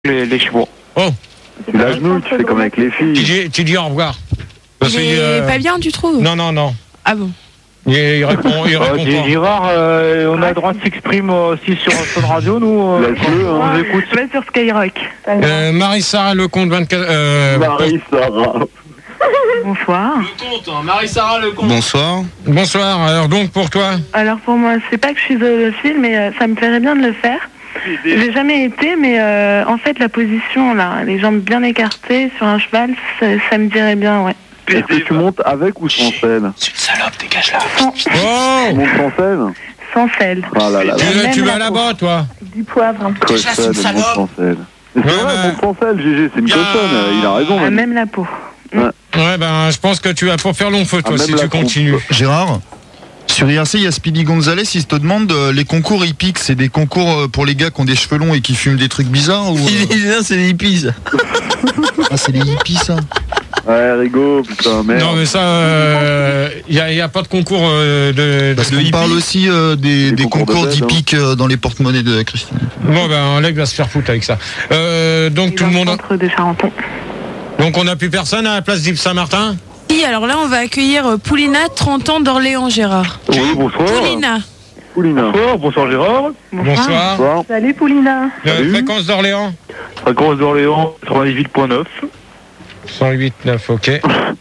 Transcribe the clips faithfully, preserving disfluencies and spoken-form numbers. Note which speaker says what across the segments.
Speaker 1: les, les chevaux.
Speaker 2: Oh,
Speaker 3: Tu l'agenouilles, tu fais comme avec les filles.
Speaker 2: tu dis, tu dis au revoir. Parce
Speaker 4: Il
Speaker 2: que,
Speaker 4: est
Speaker 2: euh,
Speaker 4: pas bien, tu trouves?
Speaker 2: Non, non, non.
Speaker 4: Ah bon?
Speaker 2: Il, il répond, il
Speaker 1: Euh,
Speaker 2: répond pas.
Speaker 1: Gérard, euh, on a le droit de s'exprimer aussi sur Son Radio, nous. Euh,
Speaker 3: Laisse-le,
Speaker 1: on
Speaker 3: hein.
Speaker 1: vous écoute.
Speaker 5: Je vais sur Skyrock.
Speaker 2: Euh, Marie-Sarah Lecomte, vingt-quatre... Euh,
Speaker 3: Marie-Sarah.
Speaker 5: Bonsoir.
Speaker 6: Lecomte, hein, Marie-Sarah Lecomte.
Speaker 7: Bonsoir.
Speaker 2: bonsoir. Alors donc, pour toi
Speaker 5: Alors pour moi, c'est pas que je suis zoophile, mais euh, ça me plairait bien de le faire. J'ai jamais été, mais euh, en fait la position là, les jambes bien écartées sur un cheval, ça, ça me dirait bien, ouais.
Speaker 3: Est-ce que tu montes avec ou sans selle?
Speaker 6: C'est une salope, dégage là.
Speaker 5: Sans,
Speaker 3: Tu
Speaker 2: Oh,
Speaker 3: montes sans selle?
Speaker 5: sans selle.
Speaker 3: Ah là là là.
Speaker 2: tu,
Speaker 5: Même
Speaker 2: tu vas
Speaker 5: la
Speaker 2: là-bas, toi?
Speaker 5: Du poivre. Hein.
Speaker 3: Cochonne,
Speaker 6: c'est une
Speaker 3: monte
Speaker 6: salope.
Speaker 3: sans selle. Mais c'est
Speaker 2: Ouais,
Speaker 3: vrai,
Speaker 2: bah-
Speaker 3: monte sans selle, G G, c'est une
Speaker 2: Bien.
Speaker 3: cochonne, il a raison.
Speaker 5: Ah,
Speaker 3: Manu.
Speaker 5: même la peau.
Speaker 2: Ouais, ben, je pense que tu vas pour faire long feu, toi,
Speaker 3: Ah, même
Speaker 2: si
Speaker 3: la
Speaker 2: tu continues.
Speaker 3: coupe.
Speaker 7: Gérard, sur I R C, il y a Speedy Gonzalez, il te demande euh, les concours hippiques, c'est des concours euh, pour les gars qui ont des cheveux longs et qui fument des trucs bizarres ou, euh,
Speaker 6: c'est des hippies.
Speaker 7: Ah, c'est les hippies, ça.
Speaker 3: Ouais, Rigo, putain, merde.
Speaker 2: Non, mais ça, il n'y a, y a pas de concours euh, de...
Speaker 7: Parce
Speaker 2: de
Speaker 7: qu'on
Speaker 2: hippie.
Speaker 7: parle aussi euh, des,
Speaker 3: Des
Speaker 7: des
Speaker 3: concours
Speaker 7: concours
Speaker 3: de Z, hein.
Speaker 7: d'hippiques euh, dans les porte-monnaies de Christine.
Speaker 2: Bon, ben, Leg va se faire foutre avec ça. Euh, donc, tout le monde...
Speaker 5: Entre des Charenton.
Speaker 2: Donc, on n'a plus personne à la place d'Yves Saint-Martin?
Speaker 4: Si, alors là, on va accueillir euh, Poulina, trente ans d'Orléans, Gérard.
Speaker 3: Oui, bonsoir.
Speaker 4: Poulina.
Speaker 3: Poulina.
Speaker 1: Bonsoir, bonsoir Gérard.
Speaker 2: Bonsoir.
Speaker 3: Bonsoir.
Speaker 5: Salut Poulina.
Speaker 2: La
Speaker 3: Salut.
Speaker 2: fréquence d'Orléans?
Speaker 1: Fréquence d'Orléans, quatre-vingt-dix-huit point neuf.
Speaker 2: cent huit neuf, ok.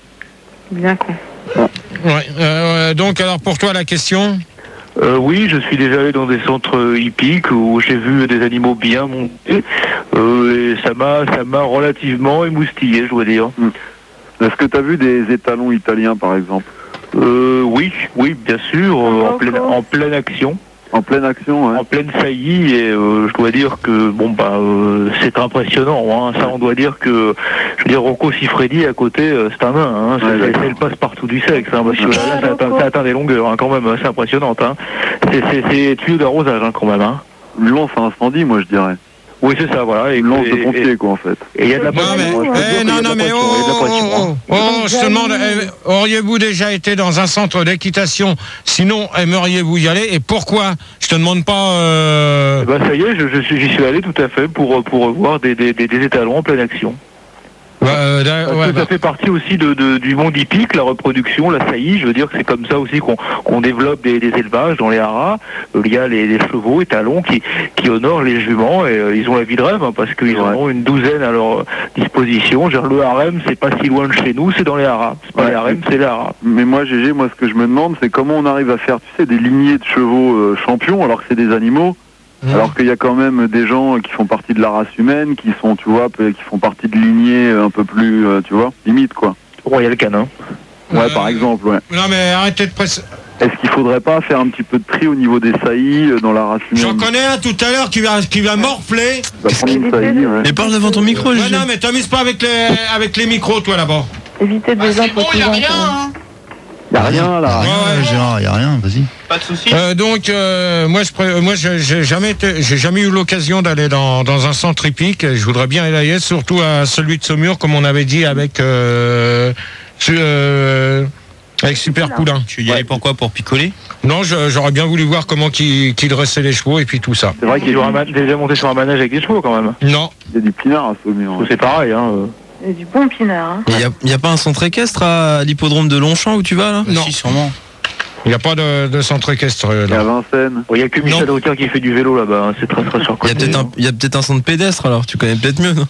Speaker 5: Bien con.
Speaker 2: Ouais, euh, donc, alors, pour toi, la question?
Speaker 1: Euh, oui, je suis déjà allé dans des centres hippiques où j'ai vu des animaux bien montés. Euh, et ça m'a, ça m'a relativement émoustillé, je dois dire.
Speaker 3: Est-ce que tu as vu des étalons italiens, par exemple?
Speaker 1: Euh, oui, oui, bien sûr, euh, en, pleine, en pleine action.
Speaker 3: En pleine action, ouais.
Speaker 1: En pleine saillie, et euh, je dois dire que bon bah euh, c'est impressionnant, hein. Ça on doit dire que je veux dire Rocco Siffredi à côté, euh, c'est un nain, hein.
Speaker 3: Ouais,
Speaker 1: C'est- c'est
Speaker 3: d'accord.
Speaker 1: c'est le passe-partout du sexe, hein, parce que là, là, ça, atteint, ça atteint des longueurs, hein, quand même, c'est impressionnant, hein. C'est c'est c'est tuyau d'arrosage, hein, quand même, hein.
Speaker 3: Une lance à incendie, moi, je dirais.
Speaker 1: Oui, c'est ça, voilà. Et
Speaker 3: Une lance
Speaker 1: et-
Speaker 3: de
Speaker 1: et-
Speaker 3: pompier, quoi, en fait.
Speaker 1: Et il y a de la
Speaker 2: Non,
Speaker 1: pression,
Speaker 2: mais,
Speaker 1: moi, je peux
Speaker 2: eh,
Speaker 1: dire qu'il y
Speaker 2: non,
Speaker 1: a de
Speaker 2: non,
Speaker 1: la
Speaker 2: mais
Speaker 1: pression, il y a de la
Speaker 2: oh,
Speaker 1: pression, hein.
Speaker 2: oh, oh, oh, je te demande, eh, auriez-vous déjà été dans un centre d'équitation? Sinon, aimeriez-vous y aller? Et pourquoi? Je te demande pas... Euh...
Speaker 1: Eh ben, ça y est, je, je suis, j'y suis allé tout à fait pour, pour voir des, des, des, des étalons en pleine action.
Speaker 2: bah, euh, da-
Speaker 1: Parce
Speaker 2: ouais,
Speaker 1: que
Speaker 2: bah,
Speaker 1: ça fait partie aussi de, de- du monde hippique, la reproduction, la saillie. Je veux dire que c'est comme ça aussi qu'on qu'on développe des, des élevages dans les haras. Euh, Il y a les, les chevaux étalons qui, qui honorent les juments et euh, ils ont la vie de rêve, hein, parce qu'ils en
Speaker 3: Ouais.
Speaker 1: ont une douzaine à leur disposition. Genre, le harem, c'est pas si loin de chez nous, c'est dans les haras. C'est pas
Speaker 3: Ouais.
Speaker 1: les harems, c'est les haras.
Speaker 3: Mais moi, G G, moi, ce que je me demande, c'est comment on arrive à faire, tu sais, des lignées de chevaux euh, champions, alors que c'est des animaux,
Speaker 2: Mmh.
Speaker 3: alors qu'il y a quand même des gens qui font partie de la race humaine, qui sont, tu vois, peu- qui font partie de lignées un peu plus, euh, tu vois, limite, quoi.
Speaker 1: Royal Canin.
Speaker 3: Ouais,
Speaker 2: Euh,
Speaker 3: par exemple, ouais.
Speaker 2: Non, mais arrêtez de presser.
Speaker 3: Est-ce qu'il faudrait pas faire un petit peu de tri au niveau des saillies euh, dans la race
Speaker 2: J'en
Speaker 3: humaine?
Speaker 2: connais un tout à l'heure qui va, qui va morfler.
Speaker 3: Bah, prendre une saillie, ouais.
Speaker 6: Mais parle devant ton micro,
Speaker 2: Ouais,
Speaker 6: Gégé.
Speaker 2: non, mais t'amuses pas avec les, avec les micros, toi, là-bas.
Speaker 5: Éviter de les
Speaker 6: C'est bon, y a rien, hein.
Speaker 3: Y a rien, là.
Speaker 2: Ouais, ouais.
Speaker 7: Gérard, il y a rien, vas-y.
Speaker 6: Pas de soucis.
Speaker 2: Euh, donc, euh, moi, je, pré- moi, j'ai j'ai jamais été, j'ai jamais eu l'occasion d'aller dans, dans un centre hippique. Je voudrais bien y aller, surtout à celui de Saumur, comme on avait dit avec, euh, su- euh, avec Super Poulain.
Speaker 6: Tu y allais pourquoi? Pour picoler?
Speaker 2: Non, je- j'aurais bien voulu voir comment qui, qui dressait les chevaux et puis tout ça.
Speaker 3: C'est vrai qu'il y,
Speaker 1: Sur un
Speaker 3: a
Speaker 1: man-
Speaker 3: du-
Speaker 1: déjà monté sur un manège avec des chevaux, quand même.
Speaker 2: Non.
Speaker 3: il y a du pinard à Saumur. ouais.
Speaker 1: C'est pareil, hein. euh.
Speaker 5: Et du bon pinard. Hein.
Speaker 6: Il y a, y a pas un centre équestre à l'hippodrome de Longchamp où tu vas là?
Speaker 2: Non.
Speaker 6: Si, sûrement.
Speaker 2: Il n'y a pas de, de centre équestre euh,
Speaker 3: Il y a
Speaker 2: là.
Speaker 3: Vincennes.
Speaker 1: Il y a que Michel
Speaker 2: Non.
Speaker 1: Drucker qui fait du vélo là-bas, hein. C'est très très
Speaker 6: Il y
Speaker 1: surconnu.
Speaker 6: a peut-être un, y a peut-être un centre pédestre alors, tu connais peut-être mieux, non?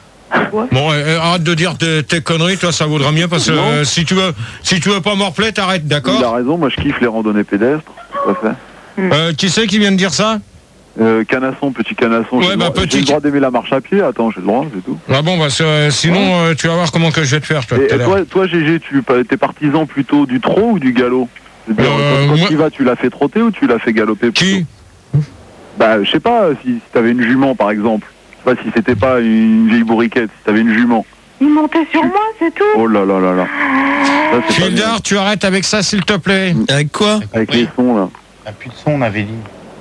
Speaker 2: Bon, euh, arrête de dire tes, tes conneries, toi, ça vaudra mieux parce que
Speaker 3: Non.
Speaker 2: euh, si tu veux, si tu veux pas morfler, t'arrêtes,
Speaker 3: Il a
Speaker 2: d'accord?
Speaker 3: raison, moi je kiffe les randonnées pédestres, tout à fait.
Speaker 2: Euh, qui c'est qui vient de dire ça?
Speaker 3: Euh, canasson, petit canasson,
Speaker 2: Ouais,
Speaker 3: j'ai le
Speaker 2: bah,
Speaker 3: droit-
Speaker 2: petit-
Speaker 3: j'ai le droit d'aimer la marche à pied, attends, j'ai le droit, c'est tout.
Speaker 2: Ah bon, bah, c'est, euh, sinon, euh, tu vas voir comment que je vais te faire, toi,
Speaker 3: Et,
Speaker 2: tout à
Speaker 3: et
Speaker 2: l'heure.
Speaker 3: toi, toi G G, tu t'es partisan plutôt du trot ou du galop? Je veux dire,
Speaker 2: Euh,
Speaker 3: quand quand
Speaker 2: moi-
Speaker 3: tu y vas, tu l'as fait trotter ou tu l'as fait galoper plutôt?
Speaker 2: Qui?
Speaker 3: Bah, je sais pas, si, si t'avais une jument par exemple. Je sais pas si c'était pas une vieille bourriquette, si t'avais une jument.
Speaker 5: Il montait sur moi, c'est tout.
Speaker 3: Oh là là là là. Ça, c'est pas bien.
Speaker 2: Gildard, tu arrêtes avec ça, s'il te plaît.
Speaker 6: Avec quoi?
Speaker 3: Avec les sons là.
Speaker 7: T'as plus de son, on avait dit.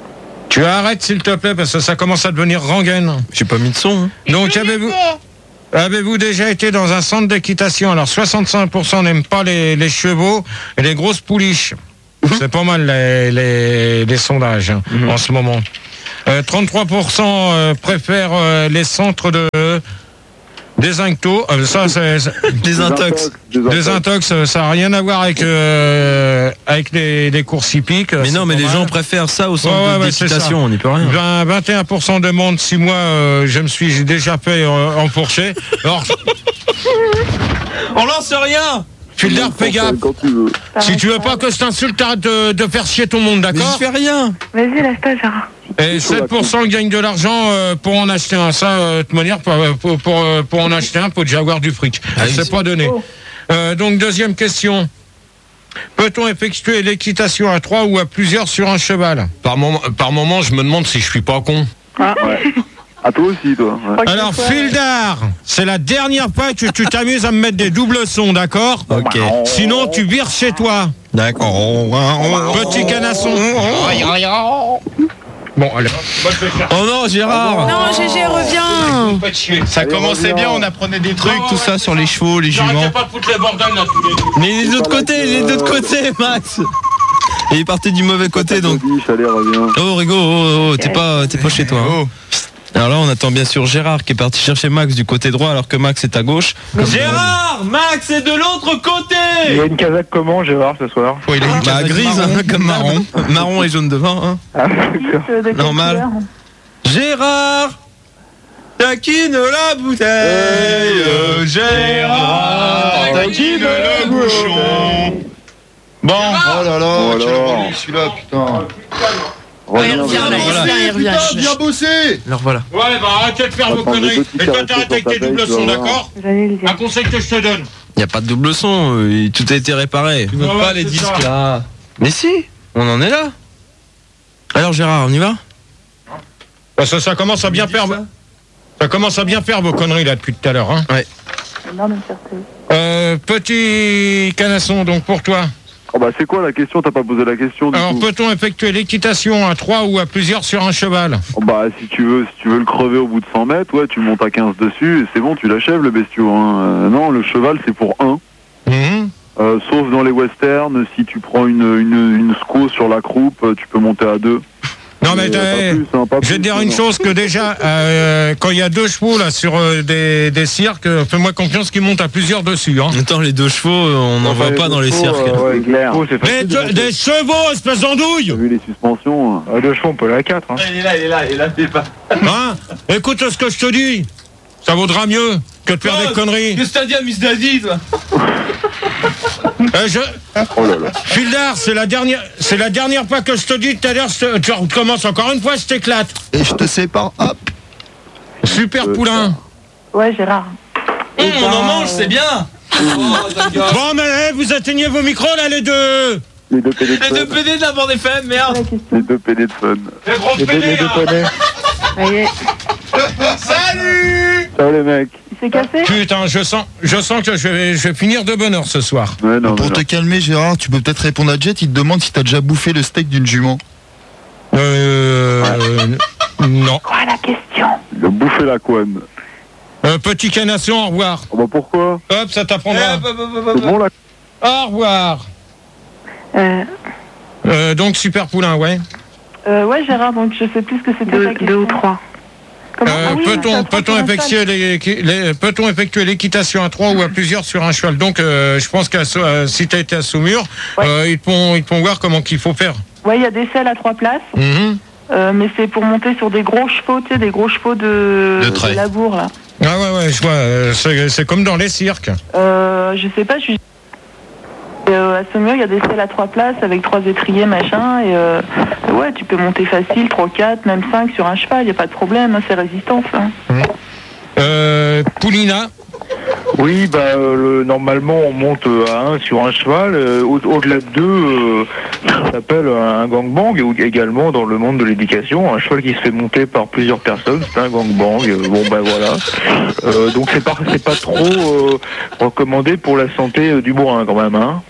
Speaker 2: Tu arrêtes, s'il te plaît, parce que ça commence à devenir rengaine.
Speaker 6: J'ai pas mis de son. Hein.
Speaker 2: Donc, avez-vous avez-vous déjà été dans un centre d'équitation? Alors, soixante-cinq pour cent n'aiment pas les, les chevaux et les grosses pouliches. C'est pas mal les, les, les sondages hein, en ce moment. Euh, trente-trois pour cent euh, préfèrent euh, les centres de désincto. Euh, ça, c'est
Speaker 6: Des intox.
Speaker 2: des intox. Ça n'a rien à voir avec euh, avec les, les courses hippiques.
Speaker 6: Mais non, mais les
Speaker 2: normal.
Speaker 6: gens préfèrent ça au centre
Speaker 2: Ouais, ouais,
Speaker 6: de
Speaker 2: ouais, c'est
Speaker 6: d'équitation,
Speaker 2: ça.
Speaker 6: on n'y peut rien.
Speaker 2: vingt, vingt et un pour cent de moins de six mois, euh, je me suis déjà fait euh, enfourcher. Alors,
Speaker 6: On lance rien.
Speaker 2: Fildar, fais gaffe.
Speaker 3: Quand tu veux.
Speaker 2: Si tu veux pas que je t'insulte, t'arrêtes de, de faire chier tout le monde,
Speaker 6: Mais
Speaker 2: d'accord?
Speaker 6: je fais rien.
Speaker 5: Vas-y, lâche-toi, Gérard.
Speaker 2: Et sept pour cent gagnent de l'argent euh, pour en acheter un. Ça, euh, de toute manière, pour, pour, pour, euh, pour en acheter un, faut déjà avoir du fric.
Speaker 6: Ah oui,
Speaker 2: c'est
Speaker 6: c'est-
Speaker 2: pas donné. Euh, donc, deuxième question. Peut-on effectuer l'équitation à trois ou à plusieurs sur un cheval? Par moment, par moment, je me demande si je suis pas con.
Speaker 3: À toi aussi, toi. Ouais.
Speaker 2: Alors, Fildar, c'est la dernière fois que tu t'amuses à me mettre des doubles sons, d'accord?
Speaker 6: Ok.
Speaker 2: Sinon, tu vires chez toi.
Speaker 6: D'accord.
Speaker 2: Petit canasson. Bon, allez.
Speaker 6: Oh non, Gérard.
Speaker 4: Non, Gégé, reviens.
Speaker 7: Ça commençait bien, on apprenait des trucs,
Speaker 2: Ouais,
Speaker 7: tout
Speaker 2: ouais,
Speaker 7: ça sur les chevaux, les
Speaker 2: J'arrêtais
Speaker 7: juments.
Speaker 2: pas de foutre les bordels là tous les deux.
Speaker 6: Mais il est de l'autre côté, il est de l'autre côté, Max. Il est parti du mauvais côté, donc.
Speaker 3: Dis, allez, reviens.
Speaker 6: Oh, Rigo, oh, oh, t'es pas, t'es pas chez toi. hein. Alors là, on attend bien sûr Gérard qui est parti chercher Max du côté droit alors que Max est à gauche.
Speaker 2: Gérard, Max est de l'autre
Speaker 1: Il y
Speaker 2: côté.
Speaker 1: a une casaque comment, Gérard, ce soir?
Speaker 7: Ouais, il a une
Speaker 6: Bah,
Speaker 7: casaque
Speaker 6: grise,
Speaker 7: marron.
Speaker 6: hein, comme marron. Marron et jaune devant, hein.
Speaker 1: Ah, d'accord.
Speaker 6: Normal. Gérard taquine la bouteille.
Speaker 7: Gérard, taquine le bouchon. Bon, oh là là,
Speaker 3: Oh
Speaker 7: quel
Speaker 3: là.
Speaker 7: rebond, celui-là, putain.
Speaker 4: Ouais, il
Speaker 3: Reviens,
Speaker 4: revient, là, il
Speaker 6: voilà.
Speaker 4: revient, il revient.
Speaker 7: Putain, bien bossé.
Speaker 6: Alors voilà.
Speaker 2: Ouais, bah arrêtez de faire
Speaker 3: On va
Speaker 2: vos
Speaker 3: prendre des
Speaker 2: conneries.
Speaker 3: petits
Speaker 2: Et toi,
Speaker 3: carreaux
Speaker 2: t'arrêtes avec
Speaker 3: sur
Speaker 2: tes
Speaker 3: ta
Speaker 2: doubles
Speaker 3: taille, tu
Speaker 2: sons,
Speaker 3: vas voir.
Speaker 2: d'accord?
Speaker 5: J'allais le
Speaker 2: Un
Speaker 5: dire.
Speaker 2: conseil que je te donne.
Speaker 6: Il n'y a pas de double son, euh, tout a été réparé.
Speaker 2: Ouais, pas les c'est disques, ça.
Speaker 6: là. Mais si, on en est là. Alors Gérard, on y va?
Speaker 2: Parce que ça commence à bien faire. Ça commence à bien faire vos conneries là depuis tout à l'heure. Hein.
Speaker 5: Non, mais certes.
Speaker 2: Euh, petit canasson, donc pour toi.
Speaker 3: Oh bah c'est quoi la question? T'as pas posé la question du
Speaker 2: Alors,
Speaker 3: coup.
Speaker 2: peut-on effectuer l'équitation à trois ou à plusieurs sur un cheval?
Speaker 3: Oh bah si tu veux, si tu veux le crever au bout de cent mètres, ouais, tu montes à quinze dessus et c'est bon, tu l'achèves le bestiau. Hein. Euh, non, le cheval c'est pour un.
Speaker 2: Mhm.
Speaker 3: Euh, sauf dans les westerns, si tu prends une, une, une sco sur la croupe, euh, tu peux monter à deux.
Speaker 2: Non mais
Speaker 3: Mais, euh,
Speaker 2: t'as-
Speaker 3: pas plus, hein, pas
Speaker 2: je vais te
Speaker 3: plus,
Speaker 2: dire
Speaker 3: non,
Speaker 2: une
Speaker 3: non.
Speaker 2: chose que déjà euh, quand il y a deux chevaux là sur euh, des, des cirques, euh, fais-moi confiance qu'ils montent à plusieurs dessus. Hein.
Speaker 6: Attends, les deux chevaux, on n'en voit pas dans les cirques.
Speaker 3: Euh, ouais, clair.
Speaker 1: Oh, c'est
Speaker 2: Mais
Speaker 1: facile.
Speaker 2: te- des chevaux, espèce d'andouille.
Speaker 3: T'as vu les suspensions hein.
Speaker 1: Ah, deux chevaux, on peut aller à quatre. Hein.
Speaker 6: Il est là, il est là, il est là, il est pas.
Speaker 2: Hein? Écoute ce que je te dis. Ça vaudra mieux que de faire des conneries.
Speaker 6: Qu'est-ce que t'as dit à Miss Daddy, toi?
Speaker 2: Euh, je...
Speaker 3: Oh là là.
Speaker 2: Fildar, c'est la dernière, c'est la dernière fois que je te dis tout à l'heure. je te- Tu recommences encore une fois, je t'éclate.
Speaker 7: Et je te sépare, hop.
Speaker 2: Super
Speaker 3: Euh,
Speaker 2: poulain.
Speaker 5: Ouais, Gérard.
Speaker 6: Hum, on en mange, c'est bien.
Speaker 2: Bon, mais eh, vous atteignez vos micros là, les deux.
Speaker 3: Les deux P D de
Speaker 6: Les deux
Speaker 3: fun.
Speaker 6: P D de la bande F M, merde.
Speaker 3: Les deux P D de fun.
Speaker 2: Les gros
Speaker 1: Les deux, les deux
Speaker 2: pédés,
Speaker 1: poneys.
Speaker 5: Allez,
Speaker 3: Ciao les mecs.
Speaker 5: il s'est cassé?
Speaker 2: Putain, je sens, je sens que je vais, je vais finir de bonne heure ce soir.
Speaker 3: Ouais, non,
Speaker 7: Pour
Speaker 3: mais
Speaker 7: te
Speaker 3: non.
Speaker 7: calmer, Gérard, tu peux peut-être répondre à Jet. Il te demande si t'as déjà bouffé le steak d'une jument.
Speaker 2: Euh, non.
Speaker 5: Quoi la question?
Speaker 3: Il a bouffé la couenne.
Speaker 2: Euh, petit canasson, au revoir.
Speaker 3: Oh bah pourquoi?
Speaker 2: Hop, ça t'apprendra.
Speaker 3: C'est bon là?
Speaker 2: Au revoir.
Speaker 5: Euh,
Speaker 2: Euh, donc super poulain, ouais.
Speaker 5: euh, ouais, Gérard, donc je sais plus ce que c'était ta question. Deux ou trois. Comment?
Speaker 2: Euh,
Speaker 5: Ah oui,
Speaker 2: peut-on
Speaker 5: ça
Speaker 2: peut-on
Speaker 5: prend sur un
Speaker 2: effectuer les, les- peut-on effectuer l'équitation à trois ou à plusieurs sur un cheval? Donc euh, je pense que si tu as été à Saumur,
Speaker 5: Ouais.
Speaker 2: euh, ils te font ils te font voir comment qu'il faut faire.
Speaker 5: cheval. Ouais, il y a des selles à trois places,
Speaker 2: Mhm.
Speaker 5: euh, mais c'est pour monter sur des gros chevaux, tu sais, des gros chevaux de,
Speaker 6: De trait.
Speaker 5: labour, là.
Speaker 2: Ah ouais ouais, je vois. euh, C'est c'est comme dans les cirques.
Speaker 5: Euh, je sais pas, je suis... Euh, à Saumur, il y a des selles à trois places avec trois étriers, machin, et euh, ouais, tu peux monter facile, trois, quatre, même cinq sur un cheval, il n'y a pas de problème, hein, c'est résistant, ça.
Speaker 2: Euh, Poulina.
Speaker 1: Oui, bah euh, le- normalement on monte euh, à un sur un cheval. euh, au- Au-delà de deux, euh, ça s'appelle un gangbang. Et ou- également dans le monde de l'éducation, un cheval qui se fait monter par plusieurs personnes, c'est un gangbang. Euh, bon ben voilà. Euh, donc c'est pas c'est pas trop euh, recommandé pour la santé euh, du bourrin quand même. Hein.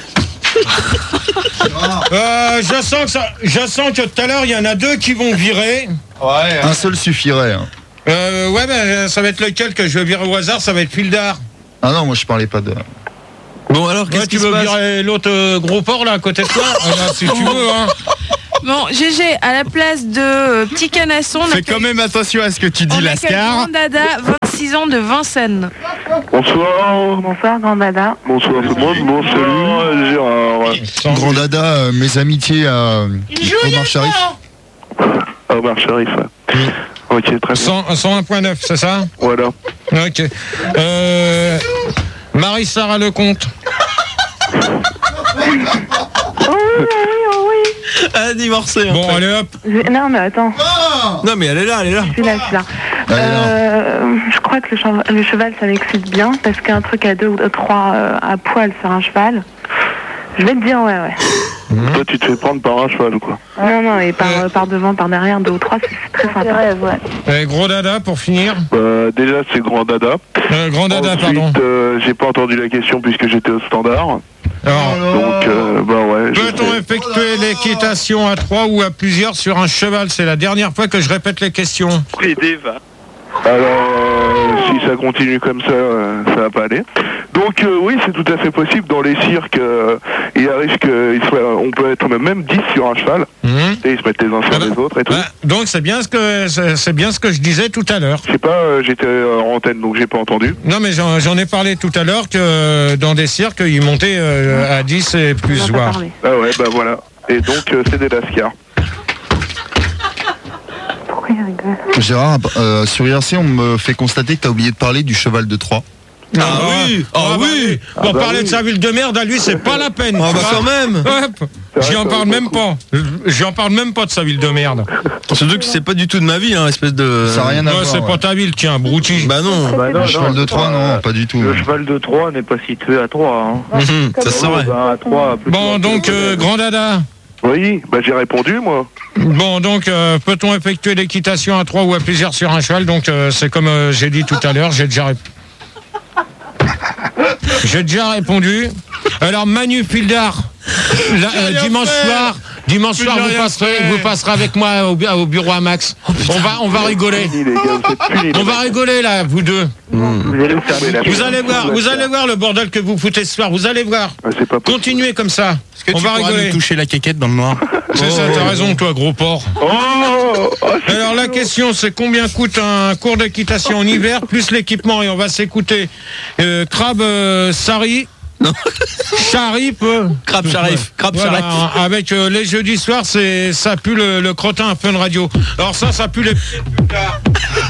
Speaker 2: Euh, je sens que ça, je sens que tout à l'heure il y en a deux qui vont virer.
Speaker 7: Ouais. Un seul suffirait. hein.
Speaker 2: Euh, ouais, ben ça va être lequel que je vais virer au hasard? Ça va être Fildar.
Speaker 7: Ah non, moi je parlais pas de.
Speaker 6: Bon, alors,
Speaker 2: Ouais,
Speaker 6: qu'est-ce
Speaker 2: tu
Speaker 6: qui se
Speaker 2: veux
Speaker 6: passe?
Speaker 2: virer l'autre euh, gros porc là à côté de toi? Ah, là, si tu veux, hein.
Speaker 4: Bon, G G, à la place de euh, Petit Canasson, on
Speaker 7: Fais
Speaker 4: accueille-
Speaker 7: quand même attention à ce que tu dis,
Speaker 4: on accueille
Speaker 7: Lascar.
Speaker 4: Grand Dada, vingt-six ans de Vincennes.
Speaker 1: Bonsoir.
Speaker 5: Bonsoir, Grand Dada.
Speaker 1: Bonsoir tout le monde. Bon, salut, Gérard.
Speaker 7: Grand Dada, euh, mes amitiés à Omar Sharif.
Speaker 1: Omar Sharif. Ok, très bien.
Speaker 2: cent un virgule neuf, c'est ça?
Speaker 1: Voilà.
Speaker 2: Ok. Euh, Marie-Sarah Lecomte.
Speaker 5: Oh oui, oh oui, oh oui.
Speaker 6: Ah, divorcé.
Speaker 2: Bon, allez hop.
Speaker 5: Je- Non, mais attends,
Speaker 6: Non, mais elle est là, elle est là.
Speaker 5: je suis là, je suis là.
Speaker 7: Allez,
Speaker 5: Euh, je crois que le, cheval- le cheval, ça m'excite bien, parce qu'un truc à deux ou trois euh, à poil sur un cheval, je vais te dire, ouais, ouais.
Speaker 1: Toi, tu te fais prendre par un cheval, quoi.
Speaker 5: Non, non, et par, euh, par devant, par derrière, deux ou trois, c'est c'est très sympa. Ouais.
Speaker 2: Et gros Dada pour finir.
Speaker 1: Bah, déjà, c'est Grand Dada.
Speaker 2: Euh, grand Dada,
Speaker 1: Ensuite,
Speaker 2: pardon.
Speaker 1: euh, j'ai pas entendu la question puisque j'étais au standard.
Speaker 2: Alors,
Speaker 1: Donc, euh, bah ouais. je
Speaker 2: peut-on
Speaker 1: sais.
Speaker 2: effectuer l'équitation à trois ou à plusieurs sur un cheval? C'est la dernière fois que je répète les questions.
Speaker 1: Alors, euh, si ça continue comme ça, euh, ça va pas aller. Donc, euh, oui, c'est tout à fait possible. Dans les cirques, euh, il arrive qu'on peut être même dix sur un cheval.
Speaker 2: Mmh.
Speaker 1: Et ils se mettent les uns sur
Speaker 2: Ah bah,
Speaker 1: les autres et tout.
Speaker 2: Bah, donc c'est bien ce que c'est c'est bien ce que je disais tout à l'heure.
Speaker 1: Je sais pas, euh, j'étais euh, en antenne, donc j'ai pas entendu.
Speaker 2: Non mais j'en j'en ai parlé tout à l'heure que euh, dans des cirques ils montaient euh, à dix et plus
Speaker 5: On en a
Speaker 2: voire.
Speaker 5: parlé.
Speaker 1: Ah ouais, bah voilà. Et donc, euh, c'est des lascars.
Speaker 5: Pourquoi il rigole?
Speaker 7: Gérard, euh, sur I R C, on me fait constater que t'as oublié de parler du cheval de Troie.
Speaker 6: Ah oui, ah
Speaker 2: bah
Speaker 6: oui.
Speaker 2: Pour
Speaker 1: bah
Speaker 2: parler
Speaker 1: oui.
Speaker 2: de sa ville de merde, à lui c'est pas la peine.
Speaker 6: Ah
Speaker 2: tu
Speaker 6: bah
Speaker 2: vois.
Speaker 6: quand même.
Speaker 2: Hop.
Speaker 1: C'est vrai
Speaker 2: J'y en
Speaker 1: que ça
Speaker 2: parle
Speaker 1: vaut
Speaker 2: même
Speaker 1: le
Speaker 2: pas. J'en parle même pas de sa ville de merde.
Speaker 6: Surtout que c'est pas du tout de ma vie, hein, espèce de.
Speaker 7: Ça a rien à
Speaker 2: Ouais,
Speaker 7: voir.
Speaker 2: c'est
Speaker 7: ouais.
Speaker 2: pas ta ville, tiens, Brouti.
Speaker 6: Bah non.
Speaker 1: Bah
Speaker 7: Le cheval de Troie, non, pas du tout.
Speaker 1: Le cheval de Troie n'est pas situé à Troyes. Hein.
Speaker 6: Mhm, ça c'est vrai.
Speaker 1: Bah, à Troyes, plus
Speaker 2: Bon
Speaker 1: loin
Speaker 2: donc
Speaker 1: que-
Speaker 2: euh, Grand Dada.
Speaker 1: Oui, bah j'ai répondu, moi.
Speaker 2: Bon donc euh, peut-on effectuer l'équitation à trois ou à plusieurs sur un cheval? Donc euh, c'est comme euh, j'ai dit tout à l'heure, j'ai déjà répondu. J'ai déjà répondu. Alors Manu Fildar, la- euh, dimanche soir, dimanche soir vous passerez, vous passerez avec moi au, bu- au bureau à Max. on va, on va rigoler.
Speaker 1: Les gars, vous êtes punis, les
Speaker 2: On va
Speaker 1: mecs.
Speaker 2: rigoler là, vous deux.
Speaker 1: Vous allez vous fermer la
Speaker 2: Vous
Speaker 1: gueule.
Speaker 2: allez voir, vous allez voir le bordel que vous foutez ce soir. Vous allez voir.
Speaker 1: Ah, c'est pas possible.
Speaker 2: Continuez comme ça.
Speaker 8: Est-ce que
Speaker 2: On
Speaker 8: tu
Speaker 2: va
Speaker 8: pourras
Speaker 2: rigoler.
Speaker 8: nous toucher la quéquette dans le noir?
Speaker 2: C'est ça, t'as raison, toi, gros porc.
Speaker 1: Oh, oh, c'est
Speaker 2: Alors la question c'est combien coûte un cours d'équitation en hiver plus l'équipement, et on va s'écouter euh, Crabe euh, Sari.
Speaker 6: Non.
Speaker 2: Sharif. euh,
Speaker 6: Crabe Sharif. Crabe
Speaker 2: voilà,
Speaker 6: Sharif.
Speaker 2: avec euh, les jeudis soirs, c'est ça pue le, le crottin à Fun Radio. Alors ça, ça pue les pieds de putain.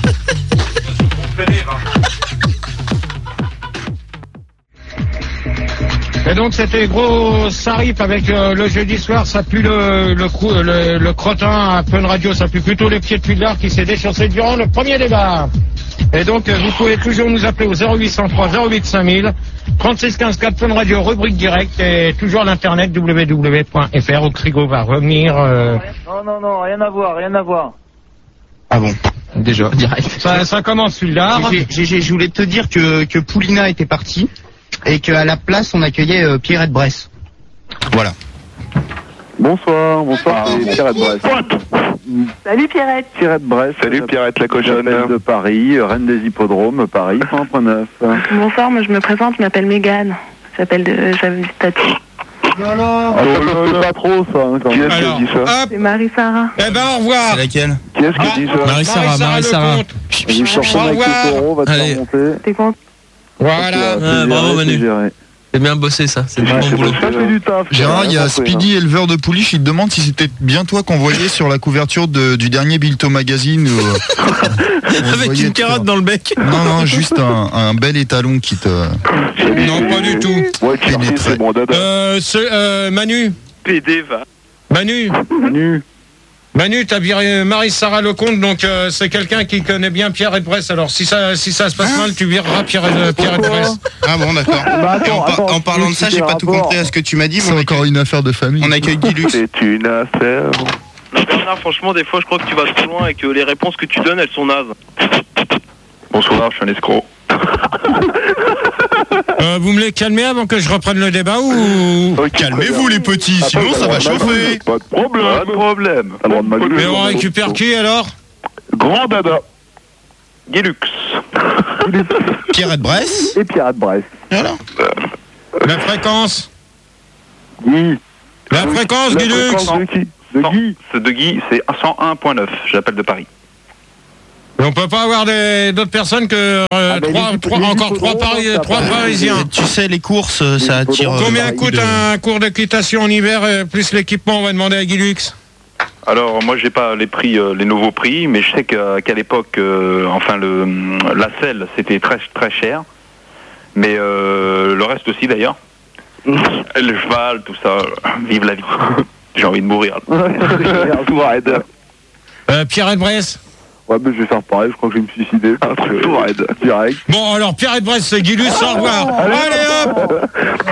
Speaker 2: Et donc c'était gros Sarif avec euh, le jeudi soir, ça pue le, le, crou- le, le crottin à Fun Radio, ça pue plutôt les pieds de Pudlard qui s'est déchancé durant le premier débat. Et donc euh, vous pouvez toujours nous appeler au zéro huit cent trois zéro huit cinq mille, trente-six quinze quatre Fun Radio, rubrique directe, et toujours l'internet w w w point f r. Au Crigo va revenir. euh,
Speaker 9: Non, non, non, rien à voir, rien à voir.
Speaker 8: Ah bon, déjà, direct.
Speaker 2: ça, ça commence Pudlard.
Speaker 8: G G, G G, je voulais te dire que, que Poulina était partie et qu'à la place on accueillait euh, Pierrette Bresse. Voilà.
Speaker 3: Bonsoir, bonsoir, c'est Pierrette Bresse.
Speaker 5: Salut Pierrette.
Speaker 3: Pierrette Bresse.
Speaker 1: Salut Pierrette la cochonne.
Speaker 3: J'appelle de Paris, reine des hippodromes, Paris, cent trente-neuf.
Speaker 5: Bonsoir, moi je me présente, je m'appelle Mégane. J'appelle de... J'avais du statut.
Speaker 3: Ah, ça c'est pas trop ça, hein, quand
Speaker 1: Qui
Speaker 3: même.
Speaker 1: est-ce qui a
Speaker 2: Alors,
Speaker 1: dit ça
Speaker 2: hop,
Speaker 5: C'est Marie-Sarah.
Speaker 2: eh ben au revoir.
Speaker 6: C'est laquelle?
Speaker 1: Qui est-ce qui a dit ça
Speaker 6: Marie-Sarah, Marie-Sarah.
Speaker 2: Lecomte.
Speaker 3: Vas-y, cherche
Speaker 2: Au
Speaker 3: avec
Speaker 2: revoir.
Speaker 3: le taureau, va te
Speaker 6: Allez.
Speaker 3: faire monter.
Speaker 5: T'es content?
Speaker 2: Voilà.
Speaker 3: Ok,
Speaker 6: Ah,
Speaker 3: c'est
Speaker 6: bravo,
Speaker 3: géré,
Speaker 6: Manu.
Speaker 3: c'est géré.
Speaker 6: C'est bien bossé ça, c'est du
Speaker 1: Ouais,
Speaker 6: bon
Speaker 1: c'est
Speaker 6: boulot.
Speaker 1: bon.
Speaker 3: Ça fait du taf.
Speaker 7: Gérard, il y a
Speaker 3: Rien compris,
Speaker 7: Speedy, éleveur de pouliches, il te demande si c'était bien toi qu'on voyait sur la couverture de- du dernier Bilto Magazine. Où, euh, on
Speaker 6: Avec
Speaker 7: voyait
Speaker 6: une
Speaker 7: toi.
Speaker 6: carotte dans le bec.
Speaker 7: Non, non, juste un, un bel étalon qui te...
Speaker 2: Non, pas du tout.
Speaker 1: Ouais, qui
Speaker 7: Pénétré.
Speaker 1: c'est bon dada.
Speaker 2: Euh, ce- euh, Manu.
Speaker 1: P D va.
Speaker 2: Manu.
Speaker 3: hein. Nu.
Speaker 2: Manu, t'as viré Marie-Sarah Lecomte, donc euh, c'est quelqu'un qui connaît bien Pierrette Bresse. Alors si ça, si ça se passe mal, tu vireras Pierrette, Pierrette Bresse.
Speaker 8: Ah bon, d'accord.
Speaker 3: Bah,
Speaker 8: Et en,
Speaker 3: attends,
Speaker 8: par-
Speaker 3: attends,
Speaker 8: en parlant de ça, j'ai pas tout
Speaker 3: rapport.
Speaker 8: compris à ce que tu m'as dit, mais
Speaker 7: C'est
Speaker 8: on
Speaker 7: encore
Speaker 8: accueille,
Speaker 7: une affaire de famille.
Speaker 8: on accueille Guy Lux.
Speaker 1: C'est une affaire.
Speaker 10: Non, Bernard, franchement, des fois, je crois que tu vas trop loin et que les réponses que tu donnes, elles sont nazes.
Speaker 1: Bonsoir, je suis un escroc.
Speaker 2: Euh, vous me les calmez avant que je reprenne le débat ou...
Speaker 1: Ok,
Speaker 7: Calmez-vous les petits,
Speaker 1: très bien.
Speaker 7: sinon ça va chauffer.
Speaker 1: Pas de problème. Pas de problème. T'as le droit de m'amuser.
Speaker 2: Mais on récupère qui alors?
Speaker 1: Grand dada. Gilux.
Speaker 8: Pierrette Bresse.
Speaker 3: Et Pierrette Bresse.
Speaker 8: Voilà.
Speaker 2: La fréquence?
Speaker 3: Oui.
Speaker 2: La fréquence,
Speaker 1: La
Speaker 2: Guilux?
Speaker 1: fréquence de qui
Speaker 3: De
Speaker 11: Non,
Speaker 3: Guy.
Speaker 11: c'est de Guy, c'est cent un point neuf, j'appelle de Paris.
Speaker 2: Et on peut pas avoir des- d'autres personnes que euh,
Speaker 3: Ah, mais
Speaker 2: trois,
Speaker 3: les-
Speaker 2: trois-
Speaker 3: les
Speaker 2: encore
Speaker 3: hippodromes,
Speaker 2: trois, Pari-
Speaker 3: ça
Speaker 2: trois
Speaker 3: paraît-
Speaker 2: Parisiens.
Speaker 7: Tu sais, les courses, euh, ça attire. euh,
Speaker 2: Combien
Speaker 7: Paris
Speaker 2: coûte
Speaker 7: de-
Speaker 2: un cours d'équitation en hiver euh, plus l'équipement? On va demander à Guilux.
Speaker 11: Alors moi j'ai pas les prix, euh, les nouveaux prix, mais je sais qu'à qu'à l'époque, euh, enfin le la selle c'était très très cher, mais euh, le reste aussi d'ailleurs. Le cheval, tout ça, vive la vie. J'ai envie de mourir.
Speaker 3: Tout raide.
Speaker 2: Euh, Pierre Bresse.
Speaker 3: Ouais, mais je vais faire pareil, je crois que je vais me suicider. Un truc tout raide, direct.
Speaker 2: Bon, alors Pierre Bresse, c'est Guilux, au revoir. Allez, hop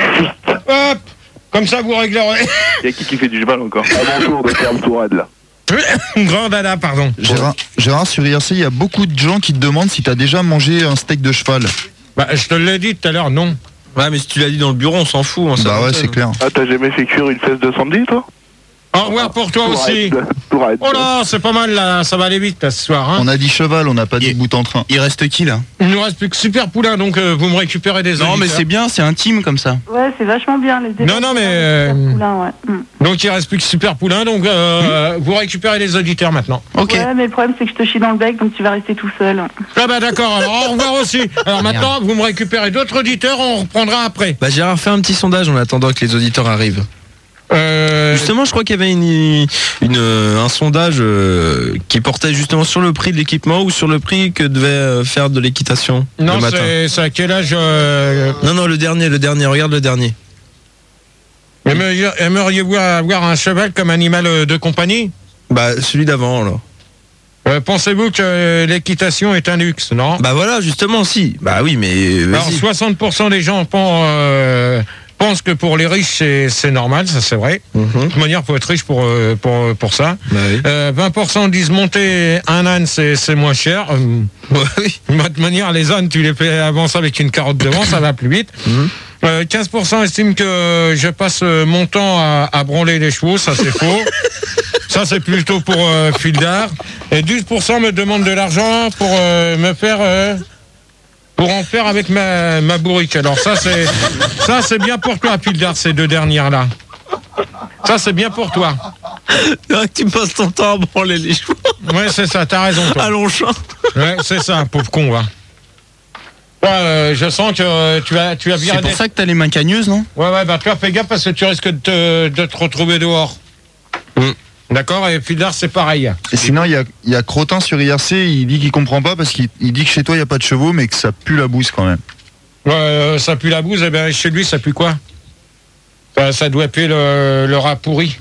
Speaker 2: Hop Comme ça, vous réglerez.
Speaker 11: Il y a qui qui fait du cheval encore?
Speaker 3: À mon tour de faire le tout raide, là.
Speaker 2: Grand dada, pardon.
Speaker 7: Gérard, Gérard, sur I R C, il y a beaucoup de gens qui te demandent si t'as déjà mangé un steak de cheval.
Speaker 2: Bah, je te l'ai dit tout à l'heure, non.
Speaker 6: Ouais, mais si tu l'as dit dans le bureau, on s'en fout. hein, ça
Speaker 7: Bah
Speaker 6: va
Speaker 7: ouais,
Speaker 6: pas,
Speaker 7: c'est
Speaker 6: hein.
Speaker 7: clair.
Speaker 3: Ah, t'as jamais fait cuire une fesse de samedi, toi?
Speaker 2: Au revoir pour toi
Speaker 3: Tout
Speaker 2: aussi.
Speaker 3: raide, tout raide.
Speaker 2: Oh là, c'est pas mal là, ça va aller vite là, ce soir. Hein.
Speaker 7: On a dit cheval, on n'a pas dit bout en train.
Speaker 8: Il reste qui là?
Speaker 2: Il nous reste plus que Super Poulain, donc euh, vous me récupérez des
Speaker 8: Non, mais
Speaker 2: auditeurs.
Speaker 8: c'est bien, c'est intime comme ça.
Speaker 5: Ouais, c'est vachement bien les débats.
Speaker 2: Non, non, mais, euh,
Speaker 5: Poulain, ouais. Mm.
Speaker 2: Donc il reste plus que Super Poulain, donc euh, vous récupérez les auditeurs maintenant.
Speaker 8: Ok.
Speaker 5: Ouais, mais le problème c'est que je te chie dans le bec, donc tu vas rester tout seul.
Speaker 2: Ah bah d'accord, alors au revoir aussi. Alors maintenant, vous me récupérez d'autres auditeurs, on reprendra après.
Speaker 6: Bah Gérard, fais un petit sondage en attendant que les auditeurs arrivent.
Speaker 2: Euh,
Speaker 6: Justement, je crois qu'il y avait une, une, euh, un sondage euh, qui portait justement sur le prix de l'équipement ou sur le prix que devait euh, faire de l'équitation
Speaker 2: non,
Speaker 6: le matin.
Speaker 2: c'est c'est à quel âge euh,
Speaker 6: Non, non, le dernier, le dernier, regarde le dernier.
Speaker 2: aimeriez- Aimeriez-vous avoir un cheval comme animal euh, de compagnie?
Speaker 6: Bah, celui d'avant, alors.
Speaker 2: Euh, Pensez-vous que l'équitation est un luxe, non?
Speaker 6: Bah voilà, justement, si. Bah oui, mais euh,
Speaker 2: Alors
Speaker 6: vas-y.
Speaker 2: soixante pour cent des gens pensent, euh, pensent que pour les riches c'est c'est normal, ça c'est vrai.
Speaker 6: Mhm.
Speaker 2: De toute manière, faut être riche pour euh, pour pour ça.
Speaker 6: Bah oui.
Speaker 2: Euh, vingt pour cent disent monter un âne c'est c'est moins cher. Euh,
Speaker 6: Ouais, oui.
Speaker 2: De toute manière, les ânes tu les fais avancer avec une carotte devant, ça va plus vite.
Speaker 6: Mhm.
Speaker 2: Euh, quinze pour cent estiment que je passe euh, mon temps à, à branler les chevaux, ça c'est faux. Ça c'est plutôt pour euh, Fildar. Et douze pour cent me demandent de l'argent pour euh, me faire euh, pour en faire avec ma, ma bourrique. Alors ça c'est ça c'est bien pour toi, Fildar, ces deux dernières là. Ça c'est bien pour toi.
Speaker 6: Tu passes ton temps à branler les chevaux.
Speaker 2: Ouais, c'est ça, t'as raison toi.
Speaker 6: À Longchamp.
Speaker 2: Ouais, c'est ça, pauvre con, va. Ouais, euh, je sens que euh, tu as tu as bien
Speaker 8: C'est pour
Speaker 2: des-
Speaker 8: ça que t'as les mains cagneuses, non?
Speaker 2: Ouais, ouais, bah toi, fais gaffe parce que tu risques de te, de te retrouver dehors.
Speaker 6: Mm.
Speaker 2: D'accord. Et Fildar, c'est pareil.
Speaker 7: Et sinon, il y a, il y a Crotin sur I R C, il dit qu'il comprend pas parce qu'il il dit que chez toi, il n'y a pas de chevaux, mais que ça pue la bouse quand même.
Speaker 2: Ouais, euh, ça pue la bouse, et bien chez lui, ça pue quoi? ça, ça doit puer le, le rat pourri.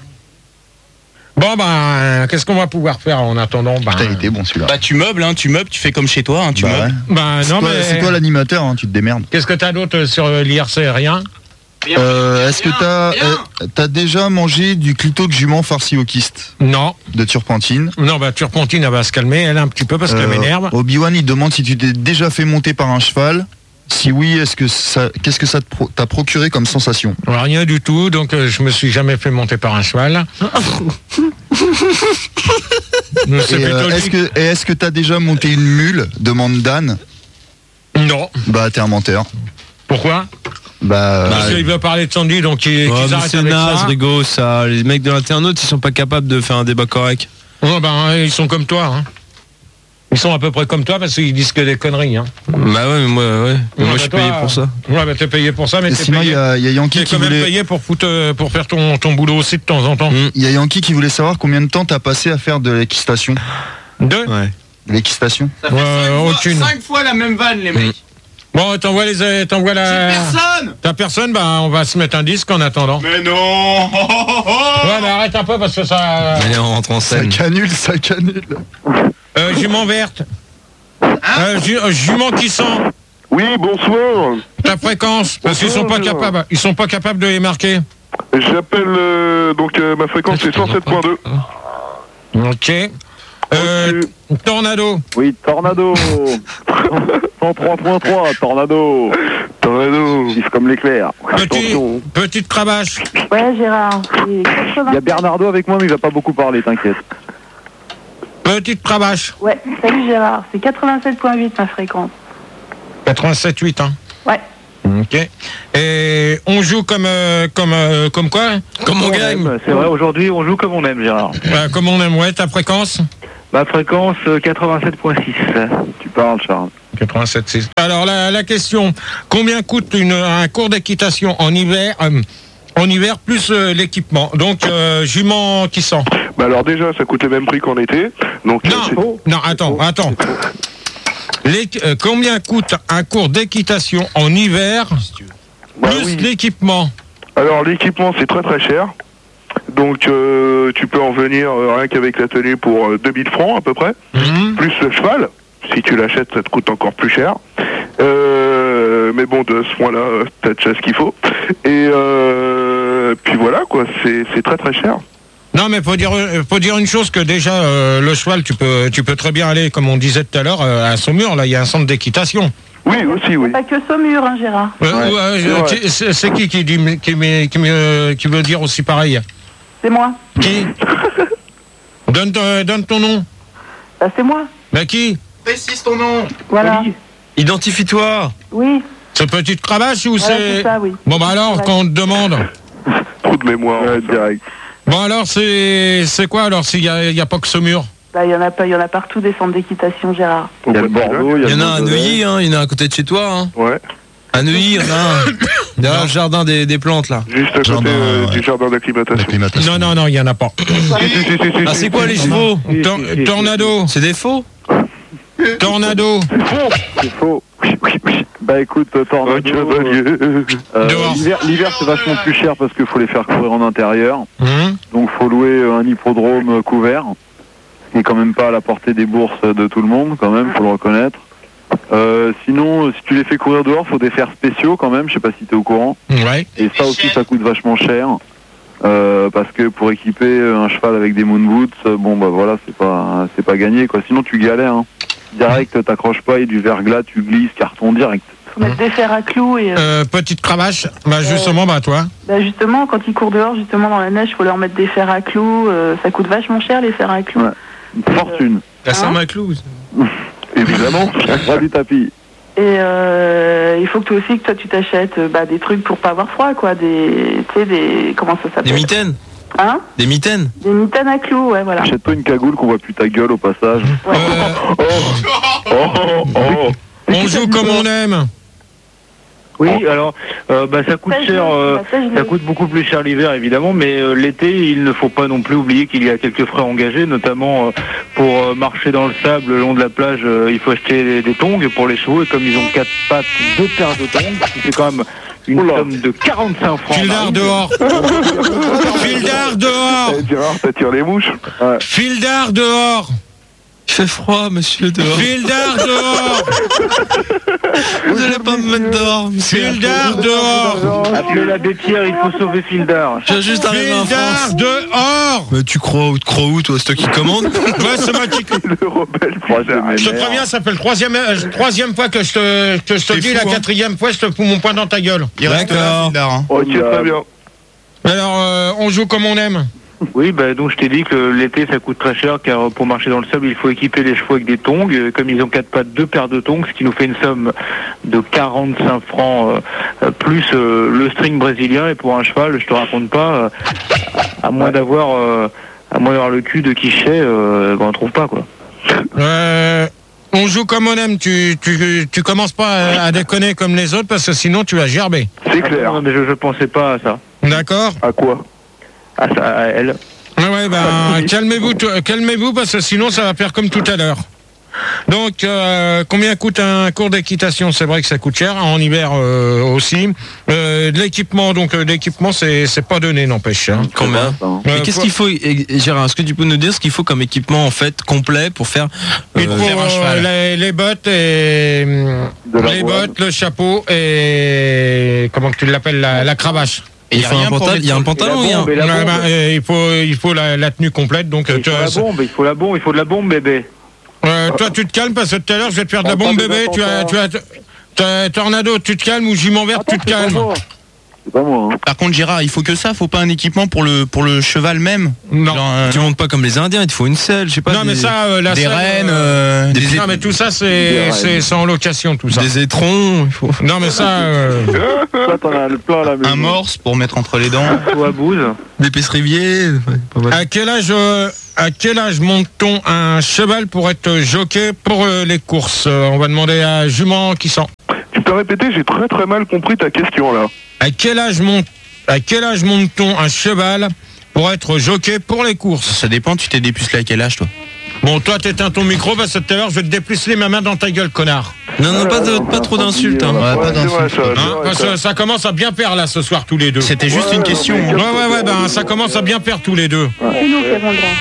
Speaker 2: Bon, ben, qu'est-ce qu'on va pouvoir faire en attendant? Ben,
Speaker 7: Putain, il était bon celui-là.
Speaker 8: Bah tu meubles, hein, tu meubles, tu fais comme chez toi, hein, tu
Speaker 7: Bah
Speaker 8: meubles.
Speaker 7: ouais.
Speaker 2: ben,
Speaker 7: C'est
Speaker 2: non,
Speaker 7: toi,
Speaker 2: mais.
Speaker 7: c'est toi l'animateur, hein, tu te démerdes.
Speaker 2: Qu'est-ce que t'as d'autre sur l'I R C? Rien?
Speaker 7: Euh, Est-ce que t'as euh, t'as déjà mangé du clito de jument farci au kyste
Speaker 2: Non.
Speaker 7: de turpentine?
Speaker 2: Non, bah, Turpentine, elle va se calmer, elle, un petit peu, parce qu'elle
Speaker 7: Euh,
Speaker 2: m'énerve.
Speaker 7: Obi-Wan, il demande si tu t'es déjà fait monter par un cheval. Si oui, est-ce que ça, qu'est-ce que ça te pro- t'a procuré comme sensation?
Speaker 2: Rien du tout, donc euh, je me suis jamais fait monter par un cheval. Donc, c'est
Speaker 7: Et, euh,
Speaker 2: plutôt
Speaker 7: est-ce
Speaker 2: lui-
Speaker 7: que, et est-ce que t'as déjà monté une mule? Demande Dan.
Speaker 2: Non.
Speaker 7: Bah, t'es un menteur.
Speaker 2: Pourquoi?
Speaker 7: Bah,
Speaker 2: Parce qu'il veut parler de Sandy, donc il,
Speaker 6: Oh,
Speaker 2: qu'ils
Speaker 6: mais
Speaker 2: arrêtent
Speaker 6: c'est
Speaker 2: avec
Speaker 6: naze,
Speaker 2: ça.
Speaker 6: Rigo, ça. Les mecs de l'internaute, ils sont pas capables de faire un débat correct.
Speaker 2: Oh, ben, ils sont comme toi. Hein. Ils sont à peu près comme toi parce qu'ils disent que des conneries. Hein.
Speaker 6: Bah ouais, mais moi, ouais. Mais
Speaker 2: Ouais,
Speaker 6: moi,
Speaker 2: bah
Speaker 6: je suis
Speaker 2: toi,
Speaker 6: payé pour ça.
Speaker 2: Ouais, bah t'es payé pour ça, mais
Speaker 7: et
Speaker 2: t'es
Speaker 7: sinon, il y
Speaker 2: payé,
Speaker 7: a, il y a Yankee
Speaker 2: t'es
Speaker 7: qui
Speaker 2: quand même
Speaker 7: voulait,
Speaker 2: payé pour, foutre, euh, pour faire ton, ton boulot aussi de temps en temps.
Speaker 6: Mm.
Speaker 7: il y a Yankee qui voulait savoir combien de temps t'as passé à faire de l'équistation.
Speaker 2: Deux
Speaker 6: Ouais.
Speaker 7: L'équistation.
Speaker 2: Ouais, aucune.
Speaker 8: fois la même vanne, les mecs.
Speaker 2: Bon, t'envoies les, t'envoies la.
Speaker 8: Personne.
Speaker 2: T'as personne, bah on va se mettre un disque en attendant.
Speaker 8: Mais non.
Speaker 2: Ouais, mais arrête un peu parce que ça.
Speaker 6: Allez, on rentre en
Speaker 7: Ça
Speaker 6: scène.
Speaker 7: canule, ça canule.
Speaker 2: Euh, jument verte. Euh, ju- euh, jument qui sent.
Speaker 3: Oui, bonsoir.
Speaker 2: Ta fréquence, parce qu'ils sont pas
Speaker 3: Bonsoir.
Speaker 2: capables. Ils sont pas capables de les marquer.
Speaker 3: J'appelle, euh, donc euh, ma fréquence c'est cent sept point deux.
Speaker 2: Ok. Euh, tornado.
Speaker 3: Oui, Tornado. cent trois point trois, Tornado. Tornado. Vif comme l'éclair.
Speaker 2: Petit,
Speaker 3: Attention.
Speaker 2: petite cravache.
Speaker 5: Ouais, Gérard. c'est quatre-vingts.
Speaker 3: Il y a Bernardo avec moi, mais il va pas beaucoup parler, t'inquiète.
Speaker 2: Petite cravache.
Speaker 5: Ouais, salut Gérard. C'est quatre-vingt-sept point huit ma fréquence.
Speaker 2: quatre-vingt-sept huit, hein.
Speaker 5: Ouais.
Speaker 2: Ok. Et on joue comme euh, comme euh, comme quoi?
Speaker 1: Comme on gagne. C'est vrai, aujourd'hui, on joue comme on aime, Gérard.
Speaker 2: Euh, comme on aime, ouais. Ta fréquence?
Speaker 1: Ma fréquence, euh, quatre-vingt-sept virgule six.
Speaker 3: Tu parles, Charles.
Speaker 2: quatre-vingt-sept virgule six. Alors la, la question, combien coûte une, un cours d'équitation en hiver euh, en hiver plus euh, l'équipement? Donc euh, jument qui sent.
Speaker 12: Bah alors déjà, ça coûte le même prix qu'en été. Donc
Speaker 2: non, non, attends, attends. Les, euh, combien coûte un cours d'équitation en hiver
Speaker 12: bah,
Speaker 2: plus
Speaker 12: oui.
Speaker 2: l'équipement?
Speaker 12: Alors l'équipement, c'est très très cher. Donc euh, tu peux en venir euh, rien qu'avec la tenue pour euh, deux mille francs à peu près.
Speaker 2: Mmh.
Speaker 12: Plus le cheval. Si tu l'achètes, ça te coûte encore plus cher. Euh, mais bon, de ce point-là, euh, t'as déjà ce qu'il faut. Et euh, puis voilà, quoi, c'est c'est très très cher.
Speaker 2: Non, mais faut dire, faut dire une chose, que déjà euh, le cheval, tu peux, tu peux très bien aller, comme on disait tout à l'heure, euh, à Saumur. Là, il y a un centre d'équitation.
Speaker 12: Oui, aussi, oui.
Speaker 5: Pas que Saumur, hein, Gérard.
Speaker 2: Euh, ouais,
Speaker 12: c'est
Speaker 2: euh,
Speaker 12: vrai.
Speaker 2: qui- c'est c'est qui qui dit, qui, qui, qui, me- qui veut dire aussi pareil?
Speaker 5: C'est moi.
Speaker 2: Qui? donne, ton- donne ton nom.
Speaker 5: Bah, c'est moi.
Speaker 2: Bah qui?
Speaker 8: Précise ton nom.
Speaker 5: Voilà.
Speaker 6: Identifie-toi.
Speaker 5: Oui.
Speaker 2: C'est Petite Cravache ou
Speaker 5: Voilà,
Speaker 2: c'est...
Speaker 5: c'est ça, oui.
Speaker 2: Bon bah alors,
Speaker 5: Ouais.
Speaker 2: quand on te demande...
Speaker 12: Trop de mémoire.
Speaker 3: Ouais, direct.
Speaker 2: Bon alors, c'est c'est quoi alors s'il n'y a, il y a pas que Saumur?
Speaker 5: Bah, il y en a pas, il y en a partout des centres d'équitation, Gérard.
Speaker 3: Il y a le Bordeaux,
Speaker 6: Il y en
Speaker 3: le
Speaker 6: a un à
Speaker 3: Mont-Dolent.
Speaker 6: Neuilly, hein, il y en a un à côté de chez toi. Hein.
Speaker 12: Ouais.
Speaker 6: À Neuilly, il y en a un. Derrière le jardin des, des plantes, là.
Speaker 12: Juste à côté
Speaker 7: Jardin,
Speaker 12: euh,
Speaker 7: ouais.
Speaker 12: du jardin d'acclimatation.
Speaker 7: L'acclimatation.
Speaker 2: Non, non, non, il n'y en a pas.
Speaker 12: Si, si, si, si,
Speaker 6: Ah,
Speaker 12: si,
Speaker 6: c'est
Speaker 12: si,
Speaker 6: quoi
Speaker 12: si,
Speaker 6: les
Speaker 12: si.
Speaker 6: chevaux?
Speaker 2: Tor- tornado.
Speaker 6: C'est des faux?
Speaker 2: Tornado.
Speaker 3: C'est faux. Oui, oui, oui. Bah écoute, euh,
Speaker 12: Oh,
Speaker 3: Tornado,
Speaker 12: cavalier.
Speaker 3: euh,
Speaker 2: Dehors.
Speaker 3: l'hiver, l'hiver, c'est vachement plus cher parce qu'il faut les faire courir en intérieur.
Speaker 2: Hum.
Speaker 3: Donc faut louer euh, un hippodrome euh, couvert, ce qui est quand même pas à la portée des bourses de tout le monde, quand même, faut le reconnaître. Euh, sinon, euh, si tu les fais courir dehors, faut des fers spéciaux quand même, je sais pas si t'es au courant.
Speaker 2: Ouais.
Speaker 3: Et ça aussi, ça coûte vachement cher. Euh, parce que pour équiper euh, un cheval avec des moon boots, euh, bon bah voilà, c'est pas c'est pas gagné quoi. Sinon tu galères. Hein. Direct, t'accroches pas et du verglas, tu glisses, carton direct.
Speaker 5: Faut mettre des fers à clous et. euh,
Speaker 2: Euh, petite Cravache. Bah justement, bah toi.
Speaker 5: Bah justement, quand ils courent dehors, justement dans la neige, faut leur mettre des fers à clous. euh, ça coûte vachement cher les fers à clous.
Speaker 3: Ouais. Une fortune.
Speaker 6: À Saint-Maclou.
Speaker 3: Évidemment, roi du tapis.
Speaker 5: Et euh, il faut que toi aussi que toi tu t'achètes euh, bah, des trucs pour pas avoir froid, quoi. Des, tu sais, des comment ça s'appelle?
Speaker 6: Des mitaines.
Speaker 5: Hein?
Speaker 6: Des mitaines.
Speaker 5: Des mitaines à clous, ouais, voilà.
Speaker 3: Achète-toi une cagoule qu'on voit plus ta gueule au passage.
Speaker 5: Ouais.
Speaker 2: Euh,
Speaker 12: Oh, oh, oh.
Speaker 2: on joue comme on aime.
Speaker 1: Oui, alors euh, bah, ça coûte
Speaker 5: Ça, je
Speaker 1: cher,
Speaker 5: l'ai,
Speaker 1: euh,
Speaker 5: bah, ça, je l'ai.
Speaker 1: ça coûte beaucoup plus cher l'hiver évidemment, mais euh, l'été il ne faut pas non plus oublier qu'il y a quelques frais engagés, notamment euh, pour euh, marcher dans le sable le long de la plage, euh, il faut acheter des, des tongs pour les chevaux et comme ils ont quatre pattes, deux paires de tongs, c'est quand même une
Speaker 12: Oula.
Speaker 1: somme de quarante-cinq francs.
Speaker 2: Fildard dehors. Fildard dehors.
Speaker 12: Eh, Gérard, t'attires les mouches.
Speaker 2: Fildard dehors.
Speaker 6: Il fait froid, monsieur, dehors.
Speaker 2: Fildard dehors.
Speaker 6: Vous allez pas me mettre dehors, monsieur.
Speaker 2: Fildard dehors.
Speaker 1: Appelez l'abbé Pierre, il faut sauver Fildard.
Speaker 6: Je viens juste d'arriver en
Speaker 2: Fildard
Speaker 6: France.
Speaker 2: dehors.
Speaker 6: Mais tu crois où, tu crois où, toi? C'est toi qui commande?
Speaker 2: Ouais, c'est moi qui...
Speaker 12: Le rebelle Fildard.
Speaker 2: Je te préviens, ça fait le troisième, euh, troisième fois que je te, que je te
Speaker 7: C'est
Speaker 2: dis,
Speaker 7: fou,
Speaker 2: la
Speaker 7: hein.
Speaker 2: quatrième fois, je te fous mon poing dans ta gueule.
Speaker 7: Il reste là,
Speaker 6: D'accord.
Speaker 7: Fildard, hein.
Speaker 12: Ok, très bien.
Speaker 2: Alors, euh, on joue comme on aime.
Speaker 1: Oui, bah, donc je t'ai dit que l'été ça coûte très cher car pour marcher dans le sable il faut équiper les chevaux avec des tongs. Euh, Comme ils ont quatre pattes, deux paires de tongs, ce qui nous fait une somme de quarante-cinq francs euh, euh, plus euh, le string brésilien. Et pour un cheval, je te raconte pas, euh, à moins d'avoir euh, à moins d'avoir le cul de Quichet, euh, ben, on trouve pas quoi.
Speaker 2: Euh, on joue comme on aime. Tu, tu, tu commences pas à, à déconner comme les autres parce que sinon tu vas gerber.
Speaker 12: C'est clair.
Speaker 1: Non, mais je, je pensais pas à ça.
Speaker 2: D'accord?
Speaker 12: À quoi?
Speaker 1: À ça, à elle.
Speaker 2: Ouais, ouais, ben, calmez-vous, t- calmez-vous parce que sinon ça va faire comme tout à l'heure. Donc, euh, combien coûte un cours d'équitation? C'est vrai que ça coûte cher, en hiver euh, aussi. Euh, de l'équipement, donc euh, l'équipement, c'est c'est pas donné, n'empêche. Hein.
Speaker 6: Combien?
Speaker 3: Hein.
Speaker 6: Mais
Speaker 2: Euh,
Speaker 6: qu'est-ce
Speaker 2: faut-
Speaker 6: qu'il faut, eh, Gérard? Est-ce que tu peux nous dire ce qu'il faut comme équipement en fait complet pour faire euh,
Speaker 2: Il faut
Speaker 6: faire un cheval?
Speaker 2: les, les bottes et hum,
Speaker 3: De la
Speaker 2: les
Speaker 3: voile.
Speaker 2: bottes, le chapeau et comment que tu l'appelles la, la cravache.
Speaker 6: Et il faut un pantalon, il y a un pantalon, il y a un-
Speaker 1: Et la
Speaker 2: Ouais,
Speaker 1: bombe.
Speaker 2: ben, euh, il faut il faut la, la tenue complète. Donc euh,
Speaker 1: Il
Speaker 2: tu-
Speaker 1: faut la bombe, il faut la bombe, il faut de la bombe, bébé.
Speaker 2: euh, toi tu te calmes parce que tout à l'heure je vais te faire de la
Speaker 3: Oh,
Speaker 2: bombe
Speaker 3: pas de
Speaker 2: bébé. Tu as tu as tu as- Tornado, tu te calmes ou jument verte, tu te calmes.
Speaker 3: C'est pas moi. Hein.
Speaker 8: Par contre, Gérard, il faut que ça, faut pas un équipement pour le pour le cheval même.
Speaker 2: Non.
Speaker 8: Genre, euh,
Speaker 6: Tu montes pas comme les Indiens, il te faut une selle, je sais pas.
Speaker 2: Non,
Speaker 6: des,
Speaker 2: mais ça, euh, la
Speaker 8: des
Speaker 2: selle,
Speaker 8: rennes,
Speaker 2: euh,
Speaker 8: euh,
Speaker 6: des
Speaker 8: des,
Speaker 6: petits-
Speaker 2: Non, mais tout ça, c'est c'est c'est en location, tout ça.
Speaker 6: des étrons. Il faut...
Speaker 2: Non, mais ça. euh,
Speaker 3: Ça, t'en as le plein à la maison.
Speaker 8: un morse pour mettre entre les dents.
Speaker 1: Ou à bouse.
Speaker 6: Des pisse-riviers. ouais, pas mal.
Speaker 2: À quel âge, euh, à quel âge monte-t-on un cheval pour être jockey pour euh, les courses? Euh, On va demander à Jument qui sent.
Speaker 12: Tu peux répéter, j'ai très très mal compris ta question là.
Speaker 2: À quel âge monte, à quel âge monte-t-on un cheval pour être jockey pour les courses?
Speaker 8: Ça dépend, tu t'es dépucelé à quel âge, toi?
Speaker 2: Bon, toi, t'éteins ton micro parce que tout à l'heure, je vais te dépuceler ma main dans ta gueule, connard.
Speaker 6: Non, non, pas, de, pas trop d'insultes. Hein.
Speaker 8: Ouais, pas
Speaker 12: c'est vrai,
Speaker 8: d'insultes.
Speaker 12: ça, c'est
Speaker 2: Hein,
Speaker 12: vrai,
Speaker 2: parce
Speaker 12: ça.
Speaker 2: que ça commence à bien perdre là ce soir tous les deux.
Speaker 8: C'était juste
Speaker 12: Ouais,
Speaker 8: une
Speaker 12: ouais,
Speaker 8: question.
Speaker 12: ouais,
Speaker 2: Ouais, ouais, ouais, ben ça commence à bien perdre tous les deux.
Speaker 5: C'est nous qui avons le droit.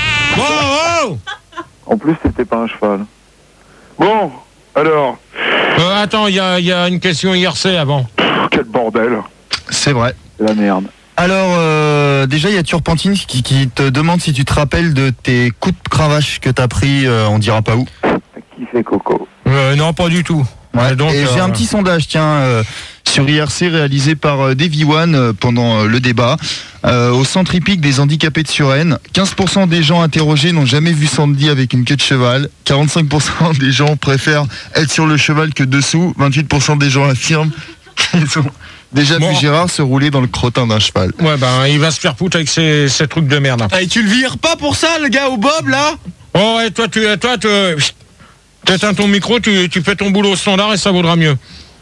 Speaker 2: Oh, oh
Speaker 3: En plus, c'était pas un cheval.
Speaker 12: Bon, alors,
Speaker 2: euh, Attends, il y a, y a une question I R C avant.
Speaker 12: quel bordel.
Speaker 7: C'est vrai.
Speaker 3: C'est la merde.
Speaker 7: Alors, euh, déjà, il y a Turpentine qui, qui te demande si tu te rappelles de tes coups de cravache que t'as pris, euh, on dira pas où.
Speaker 3: Qui fait Coco?
Speaker 2: Euh, non, pas du tout.
Speaker 7: Ouais,
Speaker 2: donc,
Speaker 7: et j'ai
Speaker 2: euh,
Speaker 7: un petit sondage, tiens, euh, sur I R C réalisé par euh, Davy One euh, pendant euh, le débat. Euh, au centre hippique des handicapés de Suresnes, quinze pour cent des gens interrogés n'ont jamais vu Sandy avec une queue de cheval. quarante-cinq pour cent des gens préfèrent être sur le cheval que dessous. vingt-huit pour cent des gens affirment qu'ils ont déjà
Speaker 2: Bon.
Speaker 7: vu Gérard se rouler dans le crottin d'un cheval.
Speaker 2: Ouais, ben il va se faire foutre avec ses, ses trucs de merde.
Speaker 8: Et tu le vires pas pour ça, le gars au bob, là?
Speaker 2: Oh, ouais, toi, tu toi, tu éteins ton micro, tu, tu fais ton boulot au standard et ça vaudra mieux.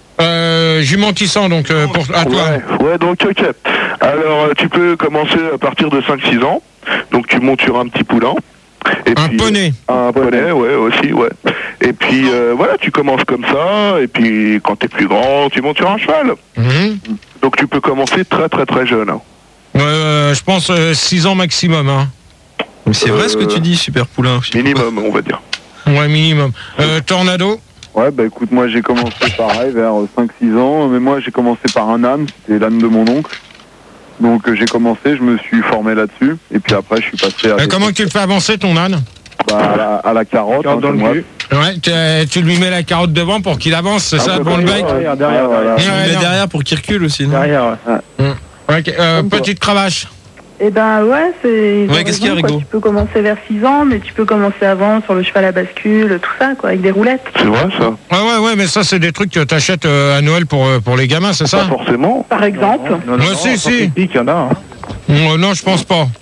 Speaker 2: Euh, Jument qui sent, donc, euh, pour, à toi.
Speaker 12: Ouais, ouais, donc ok. Alors, euh, tu peux commencer à partir de cinq six ans. Donc, tu montes sur un petit poulain. Et
Speaker 2: Un
Speaker 12: puis,
Speaker 2: poney.
Speaker 12: Un poney, ouais, aussi, ouais. Et puis, euh, voilà, tu commences comme ça. Et puis, quand t'es plus grand, tu montes sur un cheval.
Speaker 2: Mhm.
Speaker 12: Donc, tu peux commencer très, très, très jeune. hein.
Speaker 2: Ouais, euh, je pense six ans maximum. Hein.
Speaker 6: Mais c'est vrai ce que
Speaker 12: Euh,
Speaker 6: tu dis, super poulain. je sais pas.
Speaker 12: Minimum, on va dire.
Speaker 2: Ouais, minimum. Euh, tornado.
Speaker 3: Ouais, bah écoute, moi j'ai commencé pareil vers cinq six ans, mais moi j'ai commencé par un âne, c'était l'âne de mon oncle. Donc euh, j'ai commencé, je me suis formé là-dessus, et puis après je suis passé à,
Speaker 2: Euh, comment tu le fais avancer ton âne?
Speaker 3: bah, à, la, à la carotte. hein,
Speaker 1: dans
Speaker 3: comme
Speaker 1: le
Speaker 3: moi.
Speaker 1: cul.
Speaker 2: Ouais, tu, tu lui mets la carotte devant pour qu'il avance, c'est
Speaker 3: Un
Speaker 2: ça,
Speaker 3: peu
Speaker 2: devant le
Speaker 3: comme
Speaker 2: bec?
Speaker 3: ça,
Speaker 1: Derrière, derrière,
Speaker 3: Ouais, voilà.
Speaker 6: Tu le
Speaker 2: Ouais,
Speaker 6: mets
Speaker 2: non.
Speaker 6: derrière pour qu'il recule aussi, non?
Speaker 1: Derrière, ouais.
Speaker 2: Ok, euh, petite cravache.
Speaker 5: Eh ben ouais, c'est.
Speaker 6: Ouais, qu'est-ce qu'il y a,
Speaker 5: raison, quoi.
Speaker 6: Rigo?
Speaker 5: Tu peux commencer vers six ans, mais tu peux commencer avant sur le cheval à bascule, tout ça, quoi, avec des roulettes.
Speaker 12: C'est vrai, ça?
Speaker 2: Ouais, ouais, ouais, mais ça, c'est des trucs que t'achètes euh, à Noël pour, euh, pour les gamins, c'est ça?
Speaker 12: Pas forcément.
Speaker 5: Par exemple.
Speaker 1: Non, non,
Speaker 2: Ouais,
Speaker 1: non,
Speaker 2: si,
Speaker 1: sans
Speaker 2: si.
Speaker 1: critique, il y en a. Hein.
Speaker 2: Euh, non, je pense pas.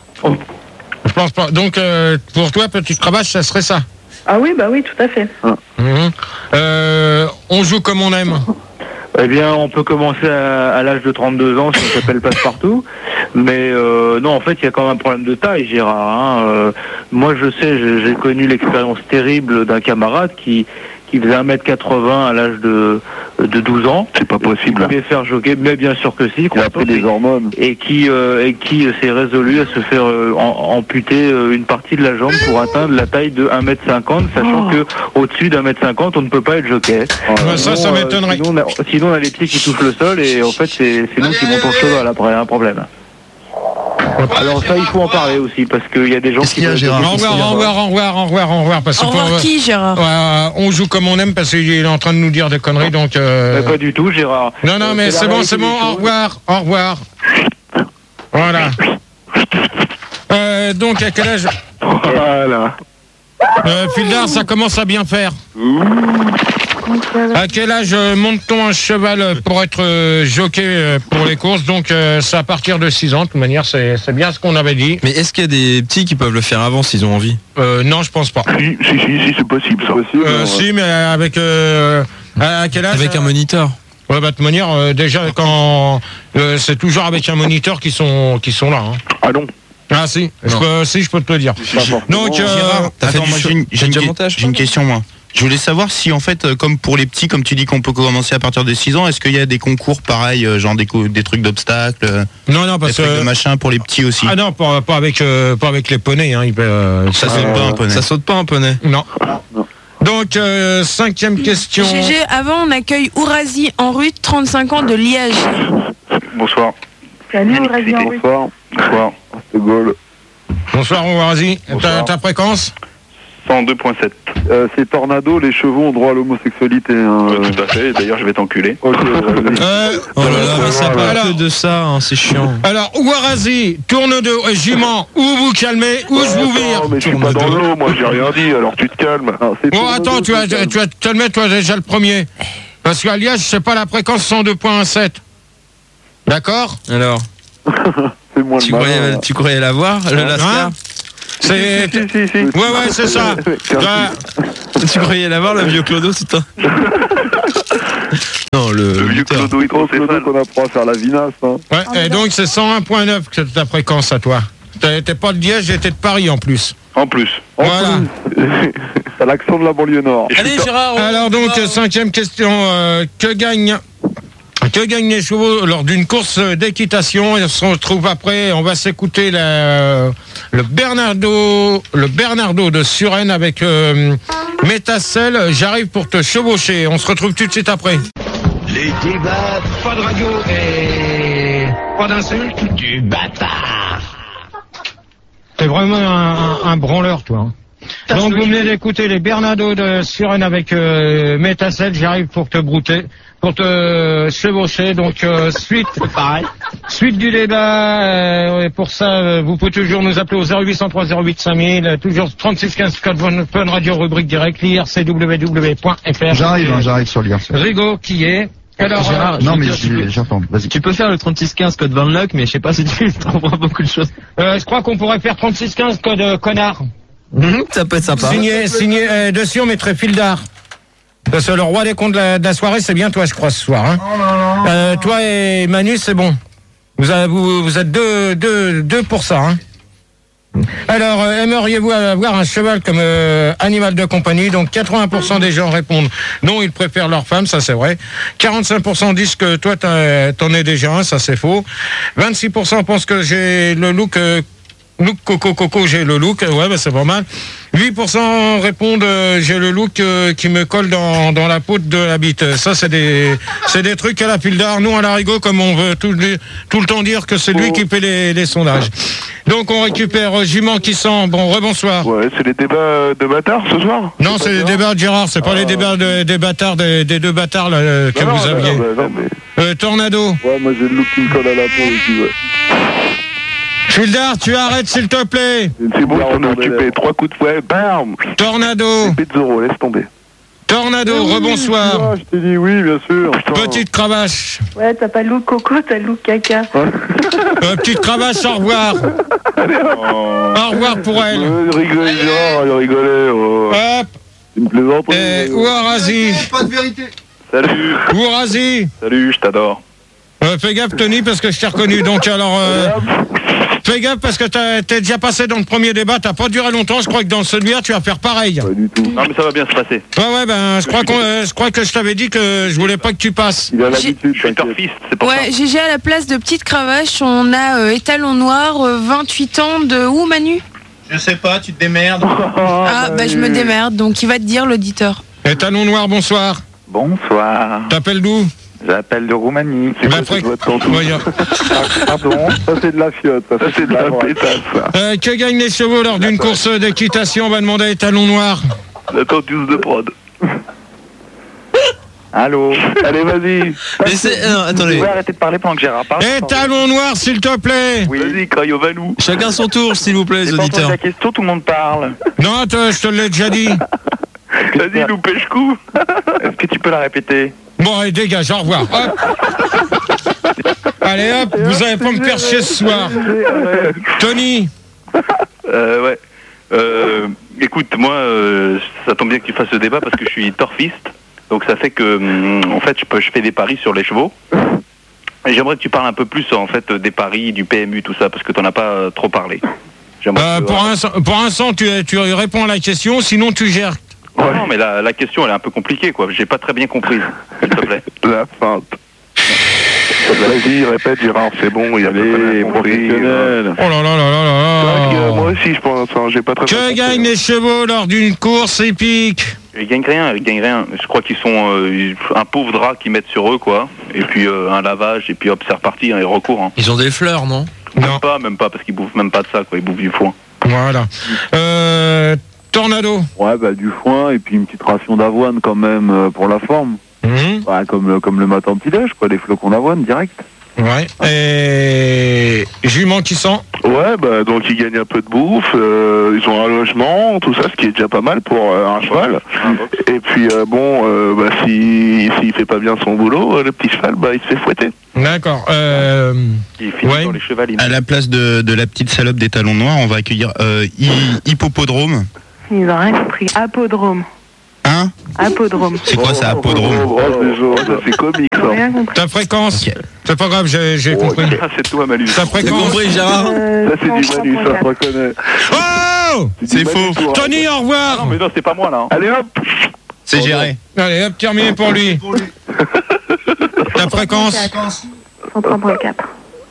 Speaker 2: Je pense pas. Donc, euh, pour toi, petite cravache, ça serait ça.
Speaker 5: Ah oui, bah oui, tout à fait.
Speaker 2: Mhm. Euh, on joue comme on aime.
Speaker 1: Eh bien, on peut commencer à, à l'âge de trente-deux ans si on s'appelle Passepartout. Mais euh, non, en fait, il y a quand même un problème de taille, Gérard. Hein. Euh, moi, je sais, j'ai j'ai connu l'expérience terrible d'un camarade qui, qui faisait un mètre quatre-vingts à l'âge de, de douze ans.
Speaker 12: C'est pas
Speaker 1: Qui
Speaker 12: possible.
Speaker 1: pouvait faire jockey, mais bien sûr que si.
Speaker 3: Il a pris des hormones.
Speaker 1: Et qui, euh, et qui euh, s'est résolu à se faire euh, en- amputer euh, une partie de la jambe pour atteindre la taille de un mètre cinquante, sachant que au-dessus d'un mètre cinquante, on ne peut pas être jockey.
Speaker 2: Ouais, ça, ça
Speaker 1: Sinon, euh,
Speaker 2: m'étonnerait.
Speaker 1: Sinon, on a, sinon, on a les pieds qui touchent le sol et en fait, c'est c'est nous qui montons le cheval après, un problème. Alors ça, il faut en parler aussi parce qu'il y a des gens
Speaker 7: Qu'est-ce
Speaker 1: qui...
Speaker 7: qu'il y a, Gérard?
Speaker 2: Au revoir, au revoir, au revoir, au revoir, au revoir. Parce que
Speaker 4: Au revoir
Speaker 2: pour, euh,
Speaker 4: qui, Gérard?
Speaker 2: ouais, euh, on joue comme on aime parce qu'il est en train de nous dire des conneries, donc... euh,
Speaker 1: Euh, Pas du tout, Gérard.
Speaker 2: Non, non,
Speaker 1: Euh,
Speaker 2: mais
Speaker 1: la
Speaker 2: c'est bon,
Speaker 1: réalité
Speaker 2: c'est bon,
Speaker 1: des
Speaker 2: au
Speaker 1: choses.
Speaker 2: revoir, au revoir. Voilà. Euh, donc, à quel âge...
Speaker 12: Voilà.
Speaker 2: Euh, Fildar, ça commence à bien faire. À quel âge euh, monte-t-on un cheval euh, pour être euh, jockey euh, pour les courses? Donc, euh, c'est à partir de six ans. De toute manière, c'est c'est bien ce qu'on avait dit.
Speaker 6: Mais est-ce qu'il y a des petits qui peuvent le faire avant s'ils ont envie?
Speaker 2: Euh, non, je pense pas.
Speaker 12: Si, si, si, si, c'est possible, ça.
Speaker 3: Possible,
Speaker 2: Euh,
Speaker 3: ouais.
Speaker 2: si, mais avec... euh, à quel âge?
Speaker 6: Avec un
Speaker 2: euh,
Speaker 6: moniteur.
Speaker 2: Ouais, bah, de toute manière, euh, déjà, quand... euh, c'est toujours avec un moniteur qui sont, qui sont là. Hein.
Speaker 12: Ah non.
Speaker 2: Ah, si. Je peux, si, je peux te le dire. Donc, euh,
Speaker 8: Gérard,
Speaker 6: t'as fait
Speaker 8: attends,
Speaker 6: du
Speaker 8: moi
Speaker 6: cho-
Speaker 8: j'ai une,
Speaker 6: t'as
Speaker 8: j'ai une
Speaker 6: déjà
Speaker 8: que-
Speaker 6: monté à cheval?
Speaker 8: j'ai une question, moi. Je voulais savoir si, en fait, euh, comme pour les petits, comme tu dis qu'on peut commencer à partir de six ans, est-ce qu'il y a des concours pareils, euh, genre des, co- des trucs d'obstacles, euh,
Speaker 2: non, non,
Speaker 8: des
Speaker 2: parce
Speaker 8: trucs de
Speaker 2: que...
Speaker 8: machin pour les petits aussi?
Speaker 2: Ah non, pas, pas avec, euh, pas avec les poneys. Hein. Il peut, euh,
Speaker 8: Ça
Speaker 2: ça,
Speaker 8: saute pas un poney.
Speaker 6: Ça saute pas un poney.
Speaker 2: non. Donc, euh, cinquième question.
Speaker 4: G G, avant, on accueille Ourazi en rue, trente-cinq ans de Liège.
Speaker 12: Bonsoir.
Speaker 5: Salut, Aurélien Henry.
Speaker 3: Bonsoir. Bonsoir. C'est Gaulle.
Speaker 2: Bonsoir, Ourazi. Ta, ta fréquence?
Speaker 11: cent deux point sept.
Speaker 3: Euh, c'est Tornado, les chevaux ont droit à l'homosexualité. Hein.
Speaker 11: Euh, tout à fait, d'ailleurs je vais t'enculer.
Speaker 3: Ok, vas-y.
Speaker 2: Euh,
Speaker 6: Oh là là, mais ça parle
Speaker 2: alors-
Speaker 6: que de ça, hein, c'est chiant.
Speaker 2: Alors, Ouarazi, tourne de euh, jument, ou vous calmez, ou je vous vire.
Speaker 12: Non, mais je suis pas dans l'eau, moi j'ai rien dit, alors tu te calmes.
Speaker 3: Alors, c'est
Speaker 2: Bon,
Speaker 3: Tornado,
Speaker 2: attends, tu vas,
Speaker 3: c'est
Speaker 2: tu vas te calmer, toi, déjà le premier. Parce qu'à Liège, c'est pas la fréquence cent deux point sept. D'accord?
Speaker 6: Alors,
Speaker 3: c'est moins
Speaker 6: tu
Speaker 3: le malin,
Speaker 6: croyais,
Speaker 3: là.
Speaker 6: tu croyais l'avoir, le Lascar
Speaker 2: Hein C'est.
Speaker 12: Si, si, si.
Speaker 2: Ouais, ouais, c'est ça. Là,
Speaker 6: Tu croyais l'avoir, le vieux Clodo, c'est toi Non, le,
Speaker 12: Le vieux
Speaker 6: lutteur.
Speaker 12: Clodo
Speaker 3: Clodo
Speaker 12: hydrocéphale.
Speaker 3: qu'on apprend à faire la vinasse. Hein.
Speaker 2: ouais, et donc c'est cent un point neuf que c'est ta fréquence à toi. T'es t'es pas de Liège, j'étais de Paris en plus.
Speaker 11: En plus.
Speaker 3: En
Speaker 2: Voilà.
Speaker 3: plus, t'as l'accent de la banlieue nord.
Speaker 6: Allez, Gérard. on-
Speaker 2: Alors donc,
Speaker 6: on va-
Speaker 2: cinquième question, euh, que gagne que gagnent les chevaux lors d'une course d'équitation? Et on se retrouve après, on va s'écouter la- le Bernardo le Bernardo de Suresnes avec euh, Métacelle, j'arrive pour te chevaucher. On se retrouve tout de suite après.
Speaker 13: Les débats, pas de radio et pas d'insulte, du bâtard.
Speaker 2: T'es vraiment un, un, un branleur, toi. Hein. Donc vous venez d'écouter les Bernardo de Suresnes avec euh, Métacelle, j'arrive pour te brouter, pour te chevaucher. Donc euh, suite, pareil. Suite du débat. Euh, et pour ça, euh, vous pouvez toujours nous appeler au zéro huit zéro trois zéro huit cinq mille, euh, toujours trente-six quinze code Fun Radio, rubrique direct, l'I R C W W point F R.
Speaker 7: J'arrive, hein, j'arrive sur l'I R C.
Speaker 2: Rigaud qui est. Alors,
Speaker 14: Gérard,
Speaker 2: euh,
Speaker 7: Non,
Speaker 14: je veux
Speaker 7: mais
Speaker 14: dire, tu peux-
Speaker 7: j'y- j'entends. Vas-y.
Speaker 14: Tu peux faire le trente-six quinze code Van Luck, mais je sais pas si tu trouveras beaucoup de choses.
Speaker 2: euh, je crois qu'on pourrait faire trente-six quinze code euh, connard.
Speaker 6: Ça peut être sympa.
Speaker 2: Signé, signé, euh, dessus on mettrait Fildar. Parce que le roi des comptes de la, de la soirée, c'est bien toi, je crois, ce soir. Hein. Euh, toi et Manu, c'est bon. Vous, avez- vous, vous êtes deux, deux, deux pour ça. Hein. Alors, euh, aimeriez-vous avoir un cheval comme euh, animal de compagnie? Donc, quatre-vingts pour cent des gens répondent non, ils préfèrent leur femme, ça c'est vrai. quarante-cinq pour cent disent que toi, t'en t'en es déjà un, ça c'est faux. vingt-six pour cent pensent que j'ai le look... Euh, Look coco coco, j'ai le look, ouais bah c'est pas mal. huit pour cent répondent euh, j'ai le look euh, qui me colle dans, dans la peau de la bite. Ça c'est des c'est des trucs à la pile d'art. Nous à la Rigaud, comme on veut tout, le- tout le temps dire que c'est lui qui fait les, les sondages. Donc on récupère euh, Jument qui sent. Bon, rebonsoir.
Speaker 12: Ouais, c'est les débats de bâtards ce soir?
Speaker 2: Non, c'est les débats de Gérard, c'est pas les débats de- des bâtards, des, des deux bâtards là, euh, que
Speaker 12: Non,
Speaker 2: vous
Speaker 12: non,
Speaker 2: aviez.
Speaker 12: non, non, mais-
Speaker 2: Euh, Tornado.
Speaker 3: Ouais, moi j'ai le look qui me colle à la peau aussi, ouais.
Speaker 2: Fildar, tu arrêtes s'il te plaît.
Speaker 12: C'est bon, je t'en ai occupé. Trois coups de fouet, bam!
Speaker 2: Tornado.
Speaker 12: Épée de Zoro, laisse tomber.
Speaker 2: Tornado, rebonsoir.
Speaker 3: Ah, je t'ai dit oui, bien sûr.
Speaker 2: Petite cravache.
Speaker 5: Ouais, t'as pas le look coco, t'as le look caca.
Speaker 2: Euh, petite cravache, au revoir. Au revoir pour elle.
Speaker 3: Euh, rigolez, Gérard, il rigolait. Oh.
Speaker 2: Hop.
Speaker 3: Une plaisanterie.
Speaker 2: Et Ouarazi.
Speaker 7: Pas de vérité.
Speaker 11: Salut.
Speaker 2: Ouarazi.
Speaker 11: Salut, je t'adore.
Speaker 2: Euh, fais gaffe, Tony, parce que je t'ai reconnu. Donc, alors, euh, fais gaffe, parce que t'as- t'es déjà passé dans le premier débat. T'as pas duré longtemps. Je crois que dans celui-là, tu vas faire pareil.
Speaker 3: Pas du tout.
Speaker 11: Non, mais ça va bien se passer.
Speaker 2: Ouais, ouais, ben, je crois, qu'on, euh, je crois que je t'avais dit que je voulais pas que tu passes.
Speaker 3: Il a l'habitude.
Speaker 11: Je suis turfiste, c'est pour
Speaker 4: Ouais, G G à la place de Petite Cravache, on a euh, Étalon Noir, euh, vingt-huit ans de où, Manu?
Speaker 8: Je sais pas, tu te démerdes.
Speaker 4: Ah, bah je me démerde, donc il va te dire l'auditeur.
Speaker 2: Et Talon Noir, bonsoir.
Speaker 15: Bonsoir.
Speaker 2: T'appelles d'où?
Speaker 15: J'appelle de Roumanie.
Speaker 2: La fré- Voyons.
Speaker 15: Pardon.
Speaker 3: Ça c'est de la fiotte. Ça,
Speaker 12: c'est de la pétasse, ça.
Speaker 2: Euh, que gagnent les chevaux lors d'une course d'équitation? On va demander à Étalon Noir.
Speaker 12: La tenteuse de prod.
Speaker 15: Allô.
Speaker 12: Allez, vas-y.
Speaker 6: Mais c'est. Non,
Speaker 15: Vous
Speaker 6: attendez.
Speaker 15: pouvez arrêter de parler pendant que Gérard parle.
Speaker 2: Et Talon Noir, s'il te plaît.
Speaker 12: Vas-y, Crayo Valou.
Speaker 6: Chacun son tour, s'il vous plaît, les
Speaker 15: J'ai pas entendu
Speaker 6: auditeurs.
Speaker 15: la question, tout le monde parle.
Speaker 2: Non, te- je te l'ai déjà dit.
Speaker 12: Vas-y, loupèche-coup.
Speaker 15: Est-ce que tu peux la répéter?
Speaker 2: Bon, allez, dégage, au revoir. Hop. Allez, hop, vous allez pas me faire chier ce soir. Tony.
Speaker 11: Euh, ouais. Euh, écoute, moi, euh, ça tombe bien que tu fasses ce débat parce que je suis torfiste. Donc ça fait que, hum, en fait, je, peux, je fais des paris sur les chevaux. Et j'aimerais que tu parles un peu plus, en fait, des paris, du P M U, tout ça, parce que t'en as pas euh, trop parlé. J'aimerais
Speaker 2: Euh,
Speaker 11: que-
Speaker 2: pour l'instant, pour l'instant, tu, tu réponds à la question, sinon tu gères.
Speaker 11: Non, non, mais la, la question, elle est un peu compliquée, quoi. J'ai pas très bien compris, s'il te plaît.
Speaker 12: La feinte. Vas-y, répète, Gérard, c'est bon, il y a les professionnels.
Speaker 2: Oh là là là là là là.
Speaker 12: Moi aussi, je pense, hein, j'ai pas très
Speaker 2: Que gagnent les chevaux lors d'une course épique?
Speaker 11: Ils gagnent rien, ils gagnent rien. Je crois qu'ils sont euh, ils- un pauvre drap qu'ils mettent sur eux, quoi. Et puis euh, un lavage, et puis hop, c'est reparti, hein, ils recourent. Hein.
Speaker 6: Ils ont des fleurs, non?
Speaker 11: Même pas, même pas, parce qu'ils bouffent même pas de ça, quoi. Ils bouffent du foin.
Speaker 2: Voilà. Euh, Tornado.
Speaker 3: Ouais, bah du foin et puis une petite ration d'avoine quand même euh, pour la forme.
Speaker 2: Mmh.
Speaker 3: Ouais, comme, le- comme le matin petit-déj, quoi, des flocons d'avoine direct.
Speaker 2: Ouais. Et jument qui sent.
Speaker 12: Ouais, bah donc ils gagnent un peu de bouffe, euh, ils ont un logement, tout ça, ce qui est déjà pas mal pour euh, un cheval. Et puis euh, bon, euh, bah si s'il fait pas bien son boulot, euh, le petit cheval, bah il se fait fouetter.
Speaker 2: D'accord. Euh...
Speaker 11: Il finit
Speaker 2: Ouais.
Speaker 11: dans les chevaliers.
Speaker 8: À la place de, de la petite salope des talons noirs, on va accueillir euh, hi- Hippopodrome.
Speaker 5: Ils ont rien compris. Apodrome.
Speaker 8: Hein
Speaker 5: Apodrome.
Speaker 8: C'est quoi ça,
Speaker 12: Oh,
Speaker 8: Apodrome
Speaker 12: oh, c'est jaune, ça, c'est comique
Speaker 5: Ils ont
Speaker 12: ça.
Speaker 5: rien compris.
Speaker 2: Ta fréquence. C'est pas grave, j'ai j'ai compris.
Speaker 11: Ah, c'est toi, Manu.
Speaker 2: Ta
Speaker 6: T'as
Speaker 2: fréquence.
Speaker 6: compris, Gérard?
Speaker 5: Euh,
Speaker 12: Ça c'est du
Speaker 5: cent
Speaker 12: Manu, ça
Speaker 5: trois
Speaker 12: se reconnaît.
Speaker 2: Oh
Speaker 8: C'est faux.
Speaker 2: Tony, au
Speaker 11: Ah
Speaker 2: revoir.
Speaker 11: non, mais non, c'est pas moi, là. hein.
Speaker 12: Allez hop.
Speaker 8: C'est géré.
Speaker 2: Allez, hop, terminé pour lui. Ta fréquence.
Speaker 5: cent trois point quatre.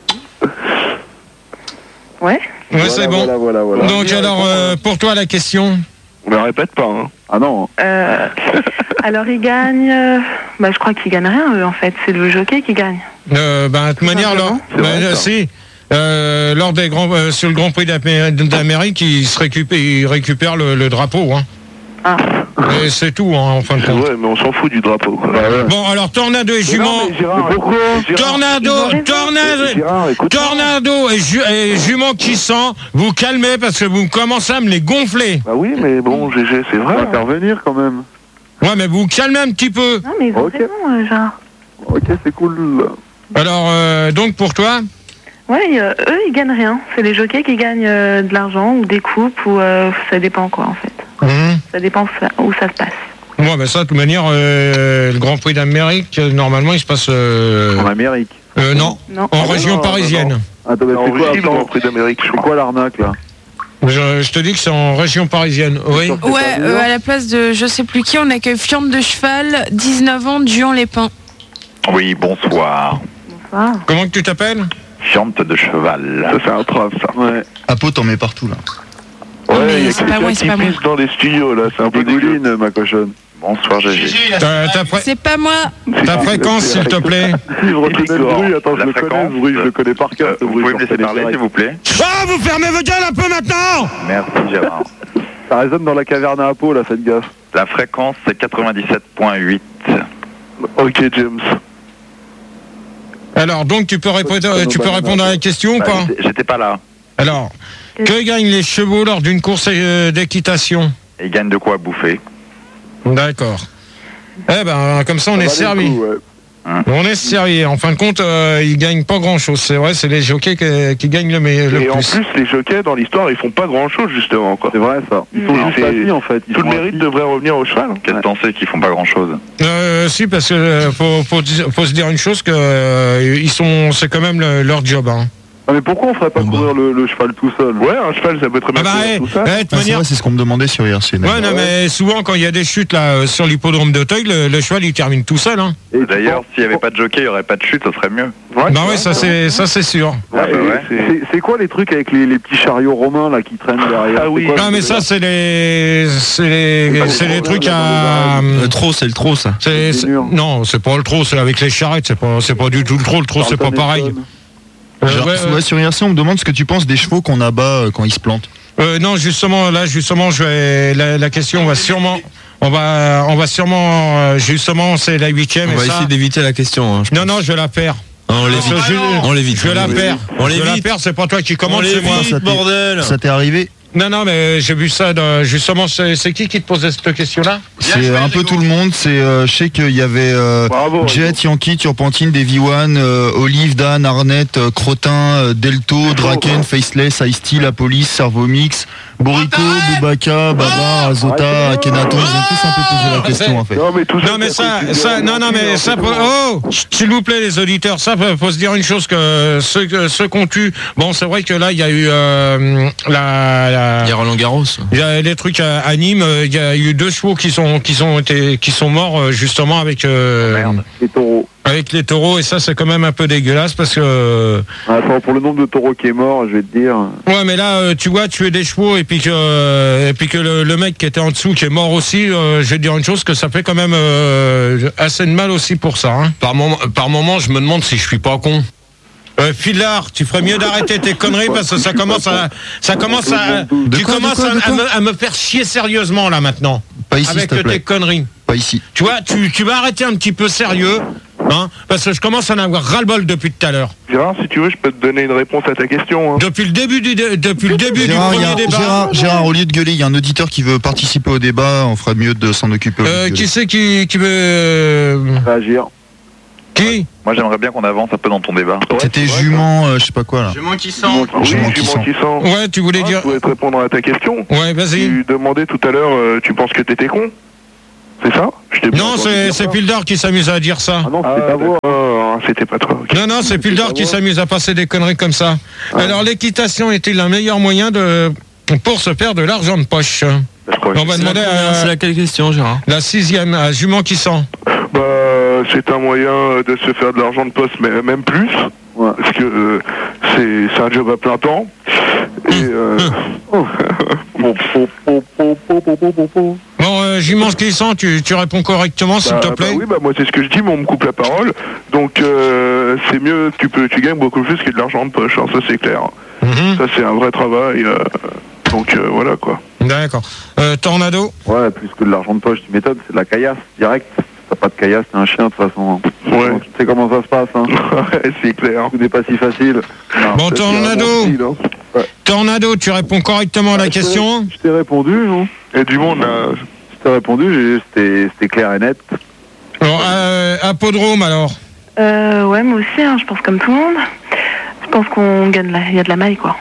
Speaker 5: Ouais.
Speaker 2: Ouais, c'est bon.
Speaker 3: Voilà, voilà, voilà.
Speaker 2: Donc alors, euh, pour toi, la question.
Speaker 12: On la répète pas, hein.
Speaker 3: Ah non.
Speaker 5: Euh, alors ils gagnent. euh, bah je crois qu'ils gagnent rien eux en fait. C'est le jockey qui gagne.
Speaker 2: Euh, ben, de toute manière, lors,
Speaker 12: C'est vrai,
Speaker 2: ben,
Speaker 12: ça.
Speaker 2: si, euh, lors des grands, euh, sur le Grand Prix d'Amé- d'Amérique, il se récupère, il récupère le, le drapeau. Hein.
Speaker 5: Ah.
Speaker 2: Et c'est tout, hein, en fin de compte.
Speaker 12: Ouais, mais on s'en fout du drapeau, quoi.
Speaker 2: Bon, alors Tornado et Jument.
Speaker 12: Pourquoi
Speaker 2: Tornado, Tornado,
Speaker 12: Gérard, écoute.
Speaker 2: Tornado et, ju et Jument qui sent, vous calmez parce que vous commencez à me les gonfler.
Speaker 12: Bah oui, mais bon, G G, c'est
Speaker 3: On
Speaker 12: vrai.
Speaker 3: va intervenir quand même.
Speaker 2: Ouais, mais vous calmez un petit peu.
Speaker 5: Non mais ils ont
Speaker 3: Ok.
Speaker 5: raison euh, genre.
Speaker 3: Ok, c'est cool.
Speaker 2: Alors, euh, donc pour toi,
Speaker 5: Ouais, euh, eux ils gagnent rien. C'est les jockeys qui gagnent euh, de l'argent ou des coupes ou euh, ça dépend quoi en fait.
Speaker 2: hum,
Speaker 5: Ça dépend où ça, où ça se passe.
Speaker 2: ouais, ben ça, de toute manière, euh, le Grand Prix d'Amérique, euh, normalement, il se passe. Euh,
Speaker 3: En Amérique.
Speaker 2: euh, non,
Speaker 5: Non.
Speaker 2: en
Speaker 3: Ah,
Speaker 2: région
Speaker 3: non,
Speaker 2: parisienne.
Speaker 3: non, Attends, mais
Speaker 12: En
Speaker 3: c'est quoi,
Speaker 12: Russie, le Grand
Speaker 3: attends,
Speaker 12: Prix d'Amérique, je
Speaker 3: c'est
Speaker 12: crois.
Speaker 3: quoi l'arnaque là?
Speaker 2: Je, je te dis que c'est en région parisienne. Oui.
Speaker 3: C'est
Speaker 4: Ouais,
Speaker 3: pas
Speaker 4: euh,
Speaker 3: dur.
Speaker 4: à la place de je sais plus qui, on accueille Fiante de Cheval, dix-neuf ans, Juan-les-Pins.
Speaker 11: Oui, bonsoir.
Speaker 5: Bonsoir.
Speaker 2: Comment que tu t'appelles?
Speaker 11: Fiante de cheval.
Speaker 12: Ça, c'est un trave, ça.
Speaker 3: Ouais.
Speaker 7: Apo, t'en mets partout là.
Speaker 12: Ouais,
Speaker 4: mais
Speaker 12: il y a
Speaker 4: c'est pas
Speaker 12: quelqu'un
Speaker 4: moi, c'est
Speaker 12: qui
Speaker 4: pas moi.
Speaker 12: pisse dans les studios, là. C'est un peu dégueu.
Speaker 3: Dégouline, ma cochonne.
Speaker 11: Bonsoir, G G.
Speaker 2: Ta, ta, fré-
Speaker 4: C'est pas moi.
Speaker 2: ta fréquence, s'il te plaît.
Speaker 3: Si, je reconnais le
Speaker 11: Igor,
Speaker 3: bruit, attends, je
Speaker 11: la
Speaker 3: le connais,
Speaker 11: fréquence,
Speaker 3: ce bruit, je le connais par cœur.
Speaker 11: Euh,
Speaker 3: ce
Speaker 11: vous
Speaker 3: bruit,
Speaker 11: pouvez me
Speaker 3: je
Speaker 11: laisser
Speaker 3: le
Speaker 11: parler,
Speaker 3: reconnais
Speaker 11: s'il vous plaît?
Speaker 2: Ah, vous fermez vos gueules un peu maintenant.
Speaker 11: Merci, Gérard.
Speaker 3: Ça résonne dans la caverne à Apo, là, faites gaffe.
Speaker 11: La fréquence, c'est quatre-vingt-dix-sept point huit.
Speaker 12: Ok, James.
Speaker 2: Alors, donc, tu peux répondre, euh, tu peux répondre à la question ou
Speaker 11: Bah,
Speaker 2: pas?
Speaker 11: j'étais- J'étais pas là.
Speaker 2: Alors, que gagnent les chevaux lors d'une course euh, d'équitation?
Speaker 11: Et ils gagnent de quoi bouffer.
Speaker 2: D'accord. Eh ben, comme ça, on
Speaker 3: Ça
Speaker 2: est
Speaker 3: valait le
Speaker 2: servi.
Speaker 3: coup, ouais.
Speaker 2: On est servi. En fin de compte, euh, ils gagnent pas grand-chose. C'est vrai, c'est les jockeys qui, qui gagnent le, me- le
Speaker 12: Et en
Speaker 2: plus.
Speaker 12: plus, les jockeys, dans l'histoire, ils font pas grand-chose, justement, quoi.
Speaker 3: C'est vrai, ça. Ils sont
Speaker 12: Mm.
Speaker 3: juste
Speaker 12: C'est-
Speaker 3: assis, en fait. Ils
Speaker 12: Tout le
Speaker 3: sont
Speaker 12: mérite
Speaker 3: assis.
Speaker 12: devrait revenir au cheval.
Speaker 11: Qu'est-ce que t'en sais qu'ils font pas grand-chose?
Speaker 2: Euh, si, parce que euh, faut, faut, dire- faut se dire une chose que euh, ils sont, c'est quand même le- leur job. Hein.
Speaker 3: Ah, mais pourquoi on ferait pas courir le, le cheval tout seul?
Speaker 12: Ouais, un cheval, ça peut très bien
Speaker 2: Ah bah,
Speaker 12: courir
Speaker 2: eh,
Speaker 12: tout ça.
Speaker 2: eh, de toute
Speaker 7: Ah, c'est
Speaker 2: manière-
Speaker 7: vrai, c'est ce qu'on me demandait sur I R C.
Speaker 2: Ouais, non, mais souvent quand il y a des chutes là euh, sur l'hippodrome d'Auteuil, le, le cheval il termine tout seul. Hein.
Speaker 3: Et tu
Speaker 11: D'ailleurs,
Speaker 3: penses-
Speaker 11: s'il n'y avait pas de jockey, il n'y aurait pas de chute, ça serait mieux.
Speaker 12: Ouais,
Speaker 2: bah ouais, ça c'est, ça c'est sûr.
Speaker 11: Ah bah
Speaker 3: Et
Speaker 11: ouais.
Speaker 3: c'est- C'est quoi les trucs avec les, les petits chariots romains là qui traînent derrière?
Speaker 12: Ah oui.
Speaker 3: C'est quoi,
Speaker 2: Non, mais ça c'est les, c'est les,
Speaker 3: pas
Speaker 2: c'est
Speaker 3: des
Speaker 2: les trucs
Speaker 3: problèmes,
Speaker 2: à.
Speaker 7: Le trop, c'est le trop, ça.
Speaker 2: c'est- c'est- non, c'est pas le trot, c'est avec les charrettes, c'est pas, c'est pas du tout le trot. Le trot c'est pas
Speaker 3: Charlton
Speaker 2: pareil.
Speaker 3: Heston.
Speaker 2: Euh,
Speaker 7: Genre,
Speaker 2: ouais,
Speaker 7: ouais, sur I R C, on me demande ce que tu penses des chevaux qu'on abat euh, quand ils se plantent.
Speaker 2: Euh, non, justement, là, justement, je vais, la, la question, on va sûrement, on va, on va sûrement, euh, justement, c'est la huitième.
Speaker 6: On
Speaker 2: et
Speaker 6: va
Speaker 2: ça-
Speaker 6: essayer d'éviter la question. Hein, je
Speaker 2: Non, non, je vais la perds.
Speaker 6: pense. on l'évite.
Speaker 2: Parce que je-
Speaker 6: On l'évite.
Speaker 2: Je vais la perds.
Speaker 6: On
Speaker 2: Je vais la
Speaker 6: l'évite.
Speaker 2: perds, c'est pas toi qui
Speaker 6: On
Speaker 2: commande, c'est moi.
Speaker 6: l'évite, bordel.
Speaker 7: Ça t'est arrivé?
Speaker 2: Non, non, mais j'ai vu ça, dans- justement, c'est c'est qui qui te posait cette question-là?
Speaker 7: C'est un peu tout le monde. C'est, euh, je sais qu'il y avait euh,
Speaker 12: Bravo.
Speaker 7: Jet, Yankee, Turpentine, Davy One, euh, Olive, Dan, Arnett, euh, Crotin, euh, Delto, Draken, Faceless, Ice-T, La Police, Servomix, Borico, Boubaca, Baba, Azota, Akhenaton. Ils ont tous un peu posé la question en fait.
Speaker 12: Non, mais tout
Speaker 2: Non, mais ça, ça, non, non, mais ça, faut- oh, s'il vous plaît, les auditeurs, ça, faut, faut se dire une chose que ceux, que- ceux qu'on tue, bon, c'est vrai que là, il y a eu, euh, la, la-
Speaker 6: Il y a Roland Garros.
Speaker 2: il y a des trucs à, à Nîmes, euh, il y a eu deux chevaux qui sont, qui sont été, qui sont morts, euh, justement, avec, euh,
Speaker 3: Les taureaux.
Speaker 2: avec les taureaux, et ça, c'est quand même un peu dégueulasse parce que, euh,
Speaker 3: Attends, pour le nombre de taureaux qui est mort, je vais te dire.
Speaker 2: ouais, mais là, euh, tu vois, tuer des chevaux et puis que, euh, et puis que le, le mec qui était en dessous, qui est mort aussi, euh, je vais te dire une chose, que ça fait quand même euh, assez de mal aussi pour ça. Hein.
Speaker 6: Par moment, par moment, je me demande si je suis pas con.
Speaker 2: Euh, Filard, tu ferais mieux d'arrêter tes conneries parce que ça commence à, ça commence à,
Speaker 7: De
Speaker 2: tu
Speaker 7: quoi, de
Speaker 2: commences
Speaker 7: quoi, de
Speaker 2: à, à
Speaker 7: quoi
Speaker 2: me, à me faire chier sérieusement là maintenant.
Speaker 7: Pas ici,
Speaker 2: avec
Speaker 7: s'il te plaît.
Speaker 2: tes conneries.
Speaker 7: Pas ici.
Speaker 2: Tu vois, tu, tu vas arrêter un petit peu sérieux, hein, parce que je commence à en avoir ras-le-bol depuis tout à l'heure.
Speaker 12: Gérard, si tu veux, je peux te donner une réponse à ta question. Hein.
Speaker 2: Depuis le début du, dé- depuis le début
Speaker 7: Gérard,
Speaker 2: du
Speaker 7: il y a-
Speaker 2: premier débat.
Speaker 7: Gérard, Gérard, au lieu de gueuler, il y a un auditeur qui veut participer au débat. On ferait mieux de s'en occuper. au lieu de
Speaker 2: Euh,
Speaker 7: gueuler.
Speaker 2: qui c'est qui, qui veut euh,
Speaker 3: Réagir.
Speaker 2: Qui
Speaker 11: Moi, j'aimerais bien qu'on avance un peu dans ton débat.
Speaker 7: C'était jument, euh, je sais pas quoi là.
Speaker 8: Jument qui sent.
Speaker 12: Oui,
Speaker 7: Jument qui
Speaker 12: jument
Speaker 7: sent.
Speaker 12: qui sent.
Speaker 2: Ouais, tu voulais
Speaker 12: Ah,
Speaker 2: dire.
Speaker 12: je pouvais te répondre à ta question.
Speaker 2: Ouais, vas-y.
Speaker 12: Tu demandais tout à l'heure, euh, tu penses que t'étais con? C'est ça? Je t'ai bien
Speaker 2: Non,
Speaker 12: entendu
Speaker 2: c'est
Speaker 12: dire
Speaker 2: c'est
Speaker 12: ça.
Speaker 2: Pildar qui s'amuse à dire ça.
Speaker 3: Ah non,
Speaker 12: Ah,
Speaker 3: c'était pas vous.
Speaker 12: d'accord, c'était pas toi. ok.
Speaker 2: Non, non, c'est Pildar qui s'amuse à passer des conneries comme ça. Alors, l'équitation est-il un meilleur moyen de pour se faire de l'argent de poche?
Speaker 12: Je crois que
Speaker 2: On va
Speaker 6: C'est
Speaker 2: demander
Speaker 6: la- C'est
Speaker 2: à
Speaker 6: laquelle question, Gérard?
Speaker 2: la sixième, à Jument qui sent.
Speaker 12: Bah, c'est un moyen de se faire de l'argent de poste, mais même plus,
Speaker 3: Ouais.
Speaker 12: parce que euh, c'est c'est un job à plein temps. Et euh, bon, bon, bon, bon, bon, bon, bon, bon, bon.
Speaker 2: Bon, euh, Jument qui sent, tu, tu réponds correctement, s'il
Speaker 12: Bah,
Speaker 2: te
Speaker 12: bah
Speaker 2: plaît.
Speaker 12: oui, bah moi c'est ce que je dis, mais on me coupe la parole. Donc euh, c'est mieux, tu peux, tu gagnes beaucoup plus que de l'argent de poche, hein, ça c'est clair.
Speaker 2: Mhm.
Speaker 12: Ça c'est un vrai travail. euh, donc euh, voilà quoi.
Speaker 2: D'accord. Euh, Tornado.
Speaker 3: Ouais, plus que de l'argent de poche, tu m'étonnes, c'est de la caillasse, direct. T'as pas de caillasse, t'es un chien de toute façon.
Speaker 12: Ouais.
Speaker 3: Tu sais comment ça se passe, hein.
Speaker 12: Ouais, c'est clair.
Speaker 3: Tout n'est pas si facile. Non.
Speaker 2: Bon,
Speaker 12: Ça, c'est
Speaker 2: Tornado.
Speaker 12: vraiment facile, hein.
Speaker 2: Tornado, tu réponds correctement à la
Speaker 3: Je t'ai-
Speaker 2: question.
Speaker 3: Je t'ai répondu, non?
Speaker 12: Et du monde là.
Speaker 3: Je t'ai répondu, j'ai- c'était c'était clair et net.
Speaker 2: Alors, euh, Apodrome, alors.
Speaker 5: Euh, ouais, moi aussi, hein, je pense comme tout le monde. Je pense qu'on gagne, la- il y a de la maille, quoi.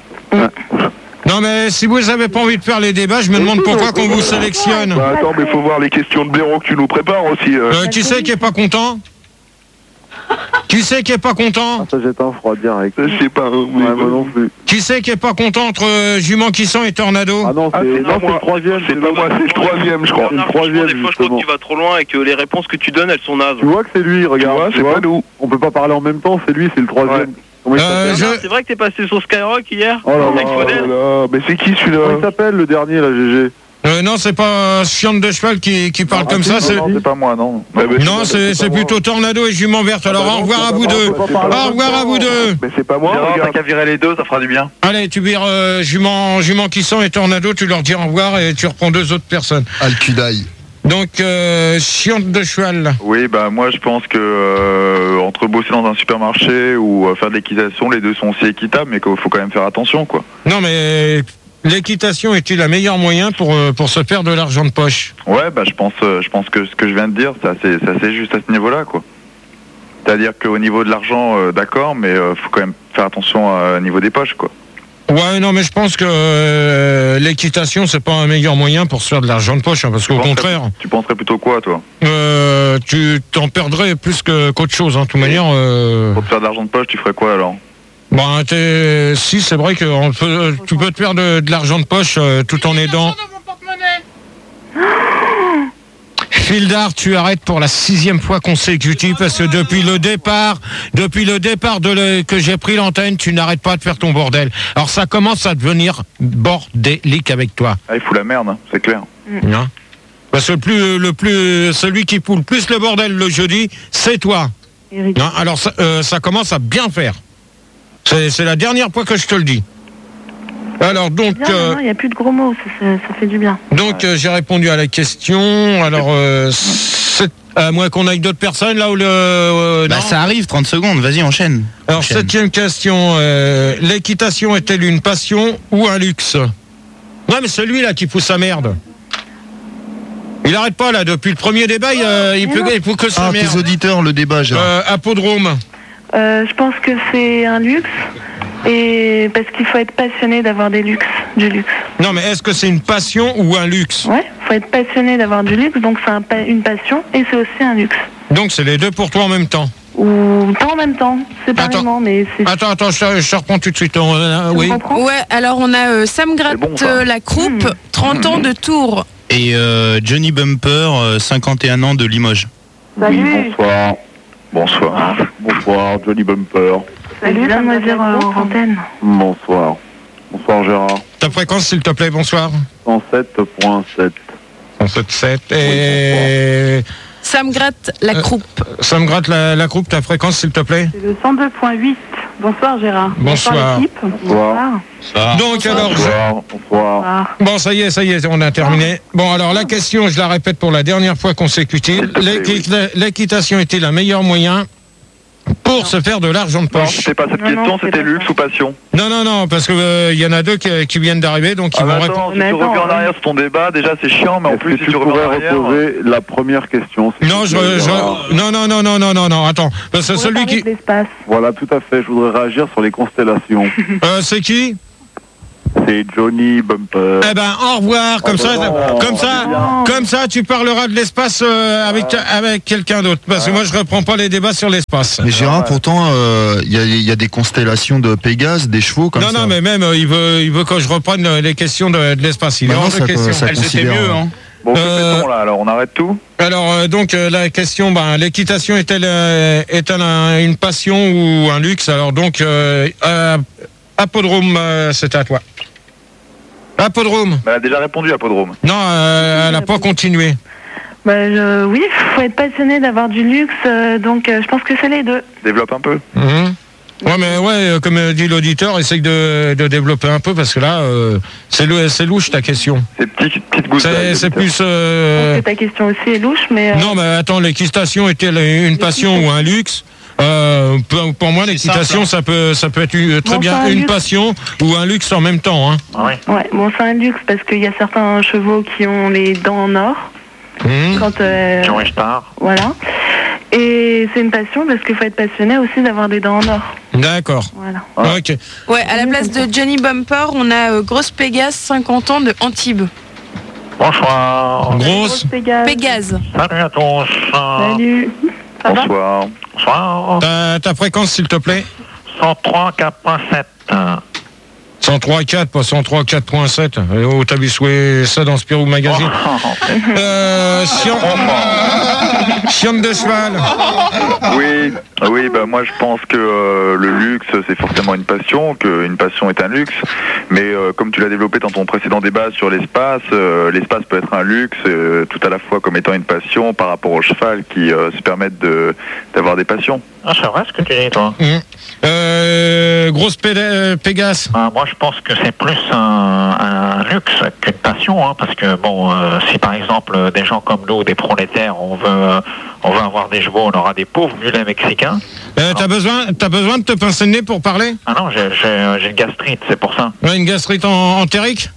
Speaker 2: Non, mais si vous avez pas envie de faire les débats, je me demande pourquoi qu'on vous sélectionne.
Speaker 12: Bah attends, mais faut voir les questions de blaireau que tu nous prépares aussi. euh.
Speaker 2: Euh, qui c'est qui est pas content? Qui c'est qui est pas content?
Speaker 3: Ah, ça jette un froid direct.
Speaker 12: Je sais pas. hein, mais-
Speaker 3: Ouais, moi non plus.
Speaker 2: Qui c'est qui est pas content entre euh, Jument qui sent et Tornado?
Speaker 3: Ah non,
Speaker 12: Ah,
Speaker 3: c'est
Speaker 12: c'est
Speaker 3: non,
Speaker 12: pas
Speaker 3: c'est le
Speaker 12: moi.
Speaker 3: troisième.
Speaker 12: C'est pas moi, c'est le troisième, je crois.
Speaker 3: C'est le
Speaker 10: Bernard, franchement,
Speaker 3: troisième,
Speaker 10: des fois, je
Speaker 3: justement.
Speaker 10: trouve que tu vas trop loin et que les réponses que tu donnes, elles sont nazes.
Speaker 3: Tu vois que c'est lui, regarde.
Speaker 12: vois,
Speaker 3: tu
Speaker 12: c'est
Speaker 3: vois
Speaker 12: pas nous.
Speaker 3: On peut pas parler en même temps, c'est lui, c'est le troisième.
Speaker 12: Ouais.
Speaker 3: Comment il
Speaker 2: Euh,
Speaker 3: s'appelle
Speaker 2: je-
Speaker 10: C'est vrai que t'es passé sur Skyrock hier
Speaker 3: Oh là là,
Speaker 10: avec
Speaker 12: Oh là
Speaker 10: Faudel.
Speaker 12: là, mais c'est qui celui-là?
Speaker 3: Comment il s'appelle le dernier, là, G G?
Speaker 2: Euh, non, c'est pas Chiante de Cheval qui, qui parle
Speaker 3: Ah,
Speaker 2: comme
Speaker 3: si,
Speaker 2: ça.
Speaker 3: non,
Speaker 2: c'est-
Speaker 3: non,
Speaker 11: C'est pas moi, non.
Speaker 12: Bah, bah,
Speaker 2: Non, c'est c'est plutôt Tornado et Jument Verte. Alors,
Speaker 3: bah
Speaker 2: au
Speaker 3: non,
Speaker 2: revoir
Speaker 3: c'est
Speaker 2: à
Speaker 3: pas
Speaker 2: vous
Speaker 3: moi,
Speaker 2: deux.
Speaker 3: on peut pas parler en
Speaker 2: Au
Speaker 3: même
Speaker 2: revoir à
Speaker 3: temps.
Speaker 2: vous deux.
Speaker 12: Mais c'est pas moi,
Speaker 11: Gérard, t'as
Speaker 12: regarde.
Speaker 11: qu'à virer les deux, ça fera du bien.
Speaker 2: Allez, tu vires euh, Jument, Jument qui sent et Tornado, tu leur dis au revoir et tu reprends deux autres personnes.
Speaker 7: Ah, le cul d'ail.
Speaker 2: Donc, euh, Chiante de Cheval.
Speaker 11: Oui, bah moi je pense que euh, entre bosser dans un supermarché ou euh, faire de l'équitation, les deux sont aussi équitables, mais qu'il faut quand même faire attention, quoi.
Speaker 2: Non, mais l'équitation est-il le meilleur moyen pour, euh, pour se faire de l'argent de poche?
Speaker 11: Ouais, bah je pense, euh, je pense que ce que je viens de dire, c'est assez, c'est assez juste à ce niveau-là, quoi. C'est-à-dire qu'au niveau de l'argent, euh, d'accord, mais euh, faut quand même faire attention euh, au niveau des poches, quoi.
Speaker 2: Ouais, non, mais je pense que euh, l'équitation, c'est pas un meilleur moyen pour se faire de l'argent de poche, hein, parce qu'au
Speaker 11: Tu penserais-
Speaker 2: contraire,
Speaker 11: Tu penserais plutôt quoi, toi?
Speaker 2: euh, tu t'en perdrais plus que qu'autre chose. Hein, de toute manière, euh,
Speaker 11: Pour te faire de l'argent de poche, tu ferais quoi alors?
Speaker 2: bon, t'es- si c'est vrai que on peut- tu peux te faire de, de l'argent de poche euh, tout en aidant. Fildar, tu arrêtes pour la sixième fois consécutive parce que depuis le départ, depuis le départ de le- que j'ai pris l'antenne, tu n'arrêtes pas de faire ton bordel. Alors ça commence à devenir bordélique avec toi.
Speaker 11: Ah, il fout la merde, hein, c'est clair.
Speaker 2: Hein. Parce que le plus, le plus, celui qui fout le plus le bordel le jeudi, c'est toi. Hein, alors ça, euh, ça commence à bien faire. C'est c'est la dernière fois que je te le dis. Alors donc,
Speaker 5: Bien,
Speaker 2: euh,
Speaker 5: il n'y a plus de gros mots, ça, ça- ça fait du bien.
Speaker 2: donc euh, j'ai répondu à la question. Alors, euh, c'est- à moins qu'on aille d'autres personnes là où le. euh,
Speaker 8: Bah
Speaker 2: non.
Speaker 8: ça arrive, trente secondes, vas-y, enchaîne.
Speaker 2: Alors
Speaker 8: Enchaîne.
Speaker 2: septième question. euh, L'équitation est-elle une passion ou un luxe? Ouais, mais celui-là qui pousse sa merde. Il arrête pas là depuis le premier débat. Il, euh, il, peut, il faut que sa
Speaker 7: Ah,
Speaker 2: merde.
Speaker 7: tes auditeurs, le débat, Gérard.
Speaker 2: Euh, Apodrome.
Speaker 5: Euh, je pense que c'est un luxe, et parce qu'il faut être passionné d'avoir des luxes, du luxe.
Speaker 2: Non, mais est-ce que c'est une passion ou un luxe?
Speaker 5: Ouais, faut être passionné d'avoir du luxe, donc c'est un pa- une passion, et c'est aussi un luxe.
Speaker 2: Donc c'est les deux pour toi en même temps.
Speaker 5: Ou pas en même temps, séparément, mais c'est...
Speaker 2: Attends, attends, je, te- je te reprends tout de suite. On- euh, oui.
Speaker 4: Ouais, alors on a euh, Sam Gratte,
Speaker 11: bon, ça.
Speaker 4: euh, la croupe, trente ans de Tours.
Speaker 8: Et euh, Johnny Bumper, euh, cinquante et un ans de Limoges.
Speaker 3: Oui, bonsoir.
Speaker 11: Bonsoir.
Speaker 3: Bonsoir, Johnny Bumper.
Speaker 5: Salut, viens me dire euh, en antenne.
Speaker 3: Bonsoir. Bonsoir, Gérard.
Speaker 2: Ta fréquence, s'il te plaît, bonsoir.
Speaker 3: cent sept point sept.
Speaker 2: cent sept sept. Et.
Speaker 4: Sam Gratte, la
Speaker 2: Euh,
Speaker 4: croupe.
Speaker 2: Ça me gratte la, la groupe, ta fréquence, s'il te plaît.
Speaker 5: C'est le cent deux point huit. Bonsoir Gérard.
Speaker 2: Bonsoir.
Speaker 5: l'équipe. Bonsoir.
Speaker 2: Donc alors,
Speaker 3: Bonsoir. Bonsoir.
Speaker 2: bon ça y est, ça y est, on a terminé. Bon alors la question, je la répète pour la dernière fois consécutive. L'équi- L'équitation était le meilleur moyen pour se faire de l'argent de
Speaker 15: Non,
Speaker 2: poche.
Speaker 15: c'était pas cette
Speaker 5: Non, non,
Speaker 15: question,
Speaker 5: c'est
Speaker 15: c'était
Speaker 5: pas
Speaker 15: luxe ou passion.
Speaker 2: Non non non, parce que euh, il y en a deux qui, qui viennent d'arriver, donc ils
Speaker 15: Ah bah
Speaker 2: vont
Speaker 15: attends,
Speaker 2: répondre.
Speaker 15: si
Speaker 5: Mais
Speaker 15: tu
Speaker 5: attends,
Speaker 15: reviens en
Speaker 5: ouais.
Speaker 15: arrière sur ton débat, déjà c'est chiant, mais en
Speaker 3: Est-ce
Speaker 15: plus
Speaker 3: que
Speaker 15: si
Speaker 3: tu
Speaker 15: tu reviens en
Speaker 3: pourrais
Speaker 15: arrière...
Speaker 3: reposer la première question s'il
Speaker 2: Non,
Speaker 3: te
Speaker 2: je,
Speaker 3: plaît,
Speaker 2: je-
Speaker 3: Gérard
Speaker 2: non non non non non non non, attends, parce que
Speaker 5: On va
Speaker 2: celui
Speaker 5: parler
Speaker 2: qui,
Speaker 5: de l'espace.
Speaker 3: Voilà, tout à fait. Je voudrais réagir sur les constellations.
Speaker 2: euh, c'est qui?
Speaker 3: C'est Johnny Bumper.
Speaker 2: Eh ben, au revoir, comme ça,
Speaker 3: non,
Speaker 2: comme ça,
Speaker 5: non.
Speaker 2: comme ça, tu parleras de l'espace euh, avec, avec quelqu'un d'autre. Parce que moi, je reprends pas les débats sur l'espace.
Speaker 7: Mais Gérard, pourtant, euh, il y, a- il y a des constellations de Pégase, des chevaux comme
Speaker 2: Non,
Speaker 7: ça.
Speaker 2: non, mais même, euh, il veut, il veut que je reprenne euh, les questions de, de l'espace. Il est
Speaker 7: Maintenant,
Speaker 2: hors de
Speaker 7: ça,
Speaker 2: question.
Speaker 7: ça
Speaker 15: Elles étaient
Speaker 7: considère,
Speaker 15: mieux, hein. Bon, que
Speaker 2: Euh,
Speaker 15: fait-on là alors? On arrête tout?
Speaker 2: Alors, euh, donc, euh, la question, ben, l'équitation est-elle, euh, est-elle un- une passion ou un luxe? Alors, donc, euh, euh, Apodrome, euh, c'est à toi. Apodrome.
Speaker 15: Bah, elle a déjà répondu à Podrome.
Speaker 2: Non, euh, elle n'a pas continué.
Speaker 5: Bah, je... Oui, faut être passionné d'avoir du luxe, euh, donc euh, je pense que c'est les deux.
Speaker 15: Développe un peu.
Speaker 2: Mhm. Ouais, mais ouais, euh, comme euh, dit l'auditeur, essaye de, de développer un peu parce que là, euh, c'est lou- c'est louche ta question.
Speaker 15: C'est petit, petite goutte
Speaker 2: C'est
Speaker 15: d'ail,
Speaker 2: c'est
Speaker 15: l'auditeur.
Speaker 2: plus. euh,
Speaker 5: Je pense que ta question aussi est louche, mais... euh,
Speaker 2: Non, mais attends, l'équitation est-elle une passion ou un luxe? Euh, pour, pour moi, l'équitation, ça peut, ça peut être une- très
Speaker 5: Bon,
Speaker 2: bien
Speaker 5: c'est un
Speaker 2: une
Speaker 5: luxe.
Speaker 2: passion ou un luxe en même temps. Hein.
Speaker 5: Ouais, bon, c'est un luxe parce qu'il y a certains chevaux qui ont les dents en or.
Speaker 2: Mhm.
Speaker 5: Quand, euh, voilà. Et c'est une passion parce qu'il faut être passionné aussi d'avoir des dents en or.
Speaker 2: D'accord.
Speaker 5: Voilà.
Speaker 2: Ok.
Speaker 4: Ouais, à la place de Johnny Bumper, on a euh, Grosse Pégase, cinquante ans de Antibes.
Speaker 16: Bonsoir.
Speaker 2: Grosse.
Speaker 5: Pégase.
Speaker 4: Pégase.
Speaker 16: Salut à tous.
Speaker 5: Salut. Ça va
Speaker 15: Bonsoir.
Speaker 16: Bonsoir.
Speaker 2: Ta, ta fréquence, s'il te plaît.
Speaker 16: cent trois quatre point sept.
Speaker 2: cent trois virgule quatre, pas cent trois virgule quatre point sept. Eh oh, t'as vu souhaiter ça dans Spirou Magazine. Euh, Chiant Chiante de cheval.
Speaker 15: Oui, oui, bah moi je pense que euh, le luxe c'est forcément une passion, qu'une passion est un luxe, mais euh, comme tu l'as développé dans ton précédent débat sur l'espace, euh, l'espace peut être un luxe euh, tout à la fois comme étant une passion par rapport au cheval qui euh, se permettent de d'avoir des passions.
Speaker 16: Ah, c'est vrai ce que tu dis, toi.
Speaker 2: Mhm. Euh, grosse Pé- euh, Pégase.
Speaker 16: Ah, moi, je pense que c'est plus un, un luxe qu'une passion, hein, parce que bon, euh, si par exemple des gens comme nous, des prolétaires, on veut, euh, on veut avoir des chevaux, on aura des pauvres mulets mexicains.
Speaker 2: Euh, t'as besoin, t'as besoin de te pincer le nez pour parler?
Speaker 16: Ah non, j'ai, j'ai, j'ai une gastrite, c'est pour ça.
Speaker 2: Ouais, une gastrite en, entérique.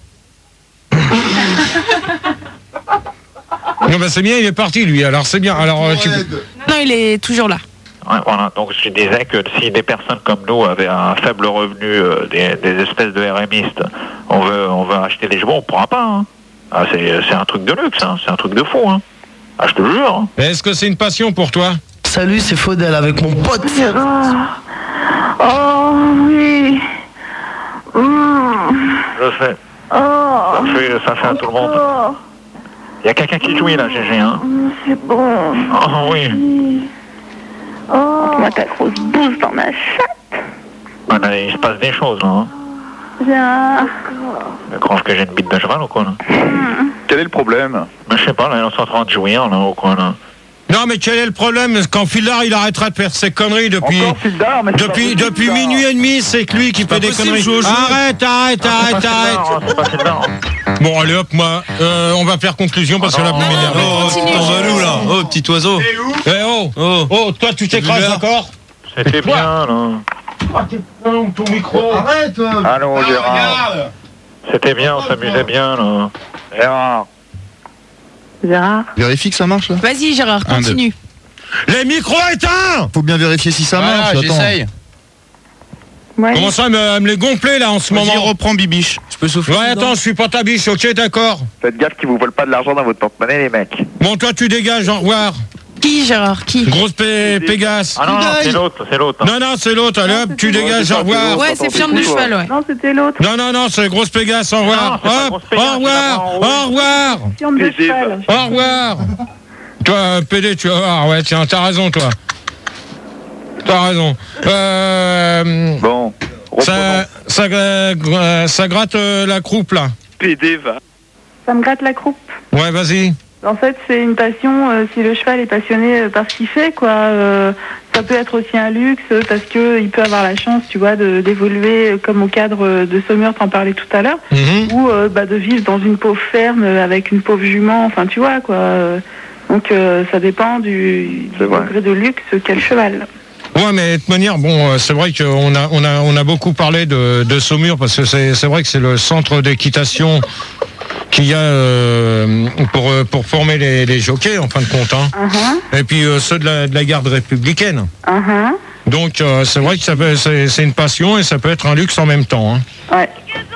Speaker 2: Non, bah c'est bien, il est parti lui. Alors c'est bien. Alors euh, tu.
Speaker 4: Non, il est toujours là.
Speaker 16: Ouais, voilà, donc je disais que si des personnes comme nous avaient un faible revenu, euh, des, des espèces de RMistes, on veut, on veut acheter des chevaux, on pourra pas. Hein. Ah, c'est, c'est un truc de luxe, hein. C'est un truc de fou. Hein. Ah, je te le jure. Hein.
Speaker 2: Est-ce que c'est une passion pour toi?
Speaker 17: Salut, c'est Faudel avec mon pote.
Speaker 5: Gérard. Oh oui. Mmh.
Speaker 16: Je sais.
Speaker 5: Oh.
Speaker 16: Ça fait, ça fait à tout le monde.
Speaker 5: Oh.
Speaker 16: Il y a quelqu'un qui jouit là, G G. Hein.
Speaker 5: C'est bon.
Speaker 16: Oh oui.
Speaker 5: Oh. Moi, ta grosse bouse dans ma chatte.
Speaker 16: Ah, là, il se passe des choses là. Hein.
Speaker 5: Gérard.
Speaker 16: Je crois que j'ai une bite de cheval ou quoi là.
Speaker 15: Quel est le problème?
Speaker 16: Mais je sais pas, là, ils sont en train de jouir là ou quoi là.
Speaker 2: Non, mais quel est le problème? Quand Fildar il arrêtera de faire ses conneries depuis.
Speaker 15: Encore Fildar, mais c'est pas
Speaker 2: Depuis,
Speaker 15: possible,
Speaker 2: depuis
Speaker 15: ça.
Speaker 2: minuit et demi, c'est que lui qui fait des
Speaker 17: possible,
Speaker 2: conneries.
Speaker 17: Jojo.
Speaker 2: Arrête, arrête, arrête, arrête.
Speaker 16: C'est pas Fildar.
Speaker 2: Bon, allez hop, moi, euh, on va faire conclusion parce que là, vous m'énervez.
Speaker 4: non, continue.
Speaker 6: T'en vas où là? Oh, petit oiseau.
Speaker 2: Eh oh,
Speaker 6: Oh.
Speaker 2: oh, toi tu t'écrases,
Speaker 6: Vulgaire.
Speaker 2: d'accord?
Speaker 16: C'était bien là.
Speaker 2: Ah, t'es ton micro. Arrête.
Speaker 15: Allô Gérard.
Speaker 16: C'était bien, on s'amusait bien là.
Speaker 15: Gérard.
Speaker 5: Gérard.
Speaker 7: Vérifie que ça marche là.
Speaker 4: Vas-y, Gérard,
Speaker 7: Un,
Speaker 4: continue.
Speaker 2: Les micros éteints.
Speaker 7: Faut bien vérifier si ça marche.
Speaker 8: Voilà,
Speaker 7: Attends.
Speaker 8: j'essaye.
Speaker 5: Ouais.
Speaker 2: Comment ça, me, à me les gonfler là en ce
Speaker 8: Vas-y,
Speaker 2: moment?
Speaker 8: reprends Bibiche.
Speaker 6: Je peux souffler
Speaker 2: Ouais,
Speaker 6: dedans
Speaker 2: attends, je suis pas ta biche, ok, d'accord.
Speaker 15: Faites gaffe qu'ils vous volent pas de l'argent dans votre porte-monnaie les mecs.
Speaker 2: Bon, toi tu dégages, au revoir.
Speaker 4: Qui, Gérard? Qui?
Speaker 2: Grosse Pé- Pégase.
Speaker 16: Ah non, non, c'est l'autre, c'est l'autre.
Speaker 2: Non, non, c'est l'autre, allez hop, tu dégages, au revoir.
Speaker 4: Ouais, c'est Fiante de cheval, ouais.
Speaker 5: Non, c'était l'autre.
Speaker 2: Non, non, non, c'est Grosse Pégase, au revoir.
Speaker 16: Non, c'est pas
Speaker 2: Hop,
Speaker 16: Grosse Pégase,
Speaker 2: au
Speaker 16: c'est
Speaker 2: revoir,
Speaker 16: là-bas en haut.
Speaker 2: au revoir,
Speaker 5: Fiante de
Speaker 15: Baiser,
Speaker 5: cheval.
Speaker 2: au revoir. Toi, P D, tu vas voir, ouais, tiens, t'as raison, toi. T'as raison. Euh,
Speaker 15: Bon,
Speaker 2: ça, ça, euh, ça gratte euh, la croupe, là.
Speaker 15: P D va.
Speaker 5: Ça me gratte la croupe.
Speaker 2: Ouais, vas-y.
Speaker 5: En fait, c'est une passion. Euh, si le cheval est passionné euh, par ce qu'il fait, quoi, euh, ça peut être aussi un luxe euh, parce que il peut avoir la chance, tu vois, de, d'évoluer euh, comme au cadre euh, de Saumur, t'en parlais tout à l'heure,
Speaker 2: Mhm.
Speaker 5: ou euh, bah, de vivre dans une pauvre ferme euh, avec une pauvre jument. Enfin, tu vois, quoi. euh, donc, euh, ça dépend du, du degré de luxe qu'a le cheval.
Speaker 2: Ouais, mais de toute manière, bon, euh, c'est vrai qu'on a, on a, on a beaucoup parlé de, de Saumur parce que c'est, c'est vrai que c'est le centre d'équitation qu'il y a euh, pour, euh, pour former les, les jockeys, en fin de compte. Hein.
Speaker 5: Uh-huh.
Speaker 2: Et puis euh, ceux de la, de la garde républicaine.
Speaker 5: Uh-huh.
Speaker 2: Donc euh, c'est vrai que ça peut, c'est, c'est une passion et ça peut être un luxe en même temps. Hein.
Speaker 5: Ouais.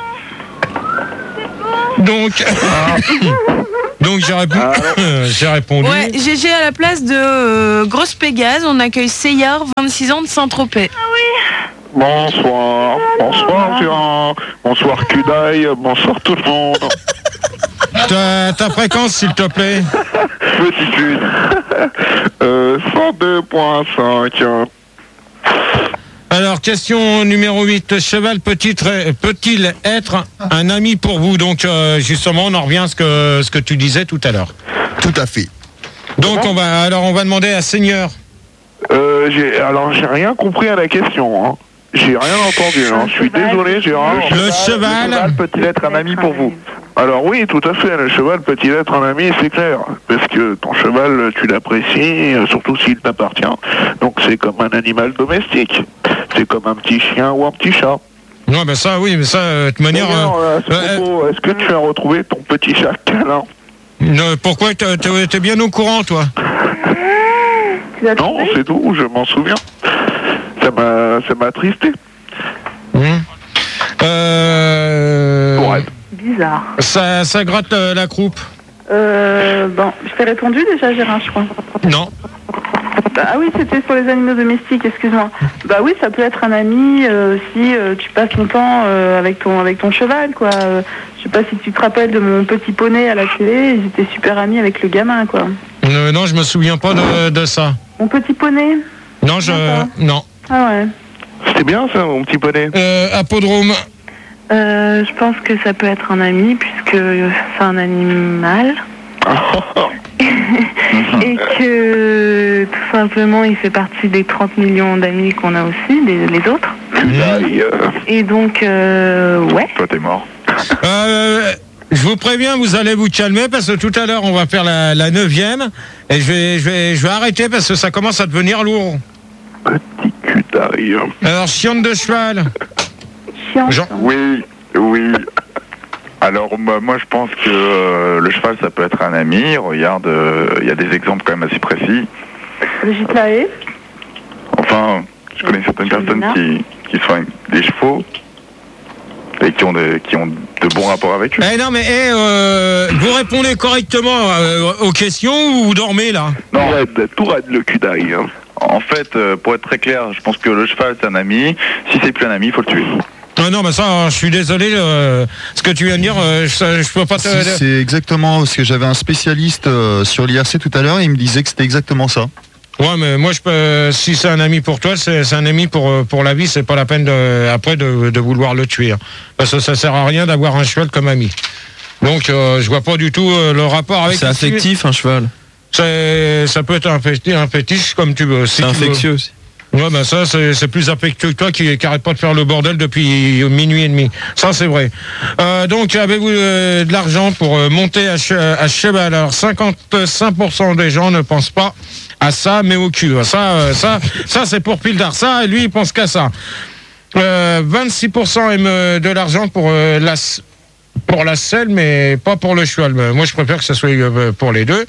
Speaker 2: Donc, donc j'ai, répondu, j'ai répondu.
Speaker 4: Ouais, G G à la place de euh, Grosse Pégase, on accueille Seyard, vingt-six ans de Saint-Tropez.
Speaker 12: Bonsoir, bonsoir Gérard, bonsoir Kudaï, bonsoir tout le monde.
Speaker 2: Ta, ta fréquence, s'il te plaît.
Speaker 12: Petite lune. euh, cent deux virgule cinq.
Speaker 2: Alors, question numéro huit. Cheval peut-il, peut-il être un ami pour vous? Donc, euh, justement, on en revient à ce que, ce que tu disais tout à l'heure.
Speaker 7: Tout à fait.
Speaker 2: Donc, on va, alors, on va demander à Seigneur.
Speaker 12: Euh, j'ai, alors j'ai rien compris à la question, hein. J'ai rien entendu, hein. Je suis désolé Gérard.
Speaker 2: Le cheval,
Speaker 12: le cheval peut-il être un ami pour vous? Alors oui, tout à fait, le cheval peut-il être un ami, c'est clair. Parce que ton cheval, tu l'apprécies, euh, surtout s'il t'appartient. Donc c'est comme un animal domestique. C'est comme un petit chien ou un petit chat.
Speaker 2: Non, ben ça, oui, mais ça, euh, de toute manière...
Speaker 12: D'ailleurs,
Speaker 2: euh,
Speaker 12: à ce propos, est-ce que tu as retrouvé ton petit chat câlin?
Speaker 2: euh, pourquoi t'es, t'es- t'es bien au courant, toi?
Speaker 12: Non, c'est tout, je m'en souviens. Ça m'a, ça m'a attristé.
Speaker 2: Euh...
Speaker 5: Bizarre.
Speaker 2: Ça, ça gratte euh, la croupe?
Speaker 5: Euh, bon, je t'ai répondu déjà, Gérard, je crois.
Speaker 2: Non.
Speaker 5: Bah, ah oui, c'était sur les animaux domestiques, excuse-moi. Bah oui, ça peut être un ami euh, si euh, tu passes longtemps euh, avec ton avec ton cheval, quoi. Euh, je sais pas si tu te rappelles de mon petit poney à la télé, ils étaient super amis avec le gamin, quoi.
Speaker 2: Euh, non, je me souviens pas de, de ça.
Speaker 5: Mon petit poney?
Speaker 2: Non, je... Non.
Speaker 5: Ah ouais.
Speaker 12: C'était bien ça, mon petit poney.
Speaker 2: Euh, Apodrome.
Speaker 5: Euh, je pense que ça peut être un ami puisque c'est un animal. Et que tout simplement il fait partie des trente millions d'amis qu'on a aussi, des, les autres. Et donc, euh, ouais.
Speaker 15: Toi, t'es mort.
Speaker 2: Euh, je vous préviens, vous allez vous calmer parce que tout à l'heure, on va faire la, la neuvième et je vais, je, vais, je vais arrêter parce que ça commence à devenir lourd.
Speaker 12: Petit cul d'arrière.
Speaker 2: Alors, chiante de cheval. Jean.
Speaker 15: Oui, oui. Alors moi, moi, je pense que euh, le cheval ça peut être un ami. Regarde, euh, il y a des exemples quand même assez précis.
Speaker 5: Brigitte Lahaye.
Speaker 15: Enfin, je connais certaines personnes qui, qui soignent des chevaux et qui ont, des, qui ont de bons rapports avec eux.
Speaker 2: Eh non mais eh, euh, vous répondez correctement euh, aux questions ou vous dormez là?
Speaker 15: Non, tout raide le cul d'ail. Hein. En fait, euh, pour être très clair, je pense que le cheval c'est un ami. Si c'est plus un ami, il faut le tuer.
Speaker 2: Ah non, mais ça, je suis désolé. Euh, ce que tu viens de dire, euh, je, je peux pas te.
Speaker 7: Si, c'est exactement parce que j'avais un spécialiste euh, sur l'I R C tout à l'heure et il me disait que c'était exactement ça.
Speaker 2: Ouais, mais moi, je peux. Si c'est un ami pour toi, c'est, c'est un ami pour pour la vie. C'est pas la peine de, après de, de vouloir le tuer, hein. Parce que ça sert à rien d'avoir un cheval comme ami. Donc, euh, je vois pas du tout euh, le rapport avec.
Speaker 6: C'est affectif, un cheval.
Speaker 2: C'est, ça peut être un fétiche, un fétiche comme tu veux. Si
Speaker 6: C'est
Speaker 2: tu
Speaker 6: infectieux
Speaker 2: veux.
Speaker 6: aussi.
Speaker 2: Ouais, ben ça, c'est, c'est plus affectueux que toi qui, qui arrête pas de faire le bordel depuis minuit et demi. Ça, c'est vrai. Euh, donc, avez-vous euh, de l'argent pour euh, monter à, che- à cheval? Alors, cinquante-cinq pour cent des gens ne pensent pas à ça, mais au cul. Ça, euh, ça, ça, c'est pour Pildar. Ça, et lui, il pense qu'à ça. Euh, vingt-six pour cent aiment euh, de l'argent pour euh, la, pour la selle, mais pas pour le cheval. Moi, je préfère que ce soit euh, pour les deux.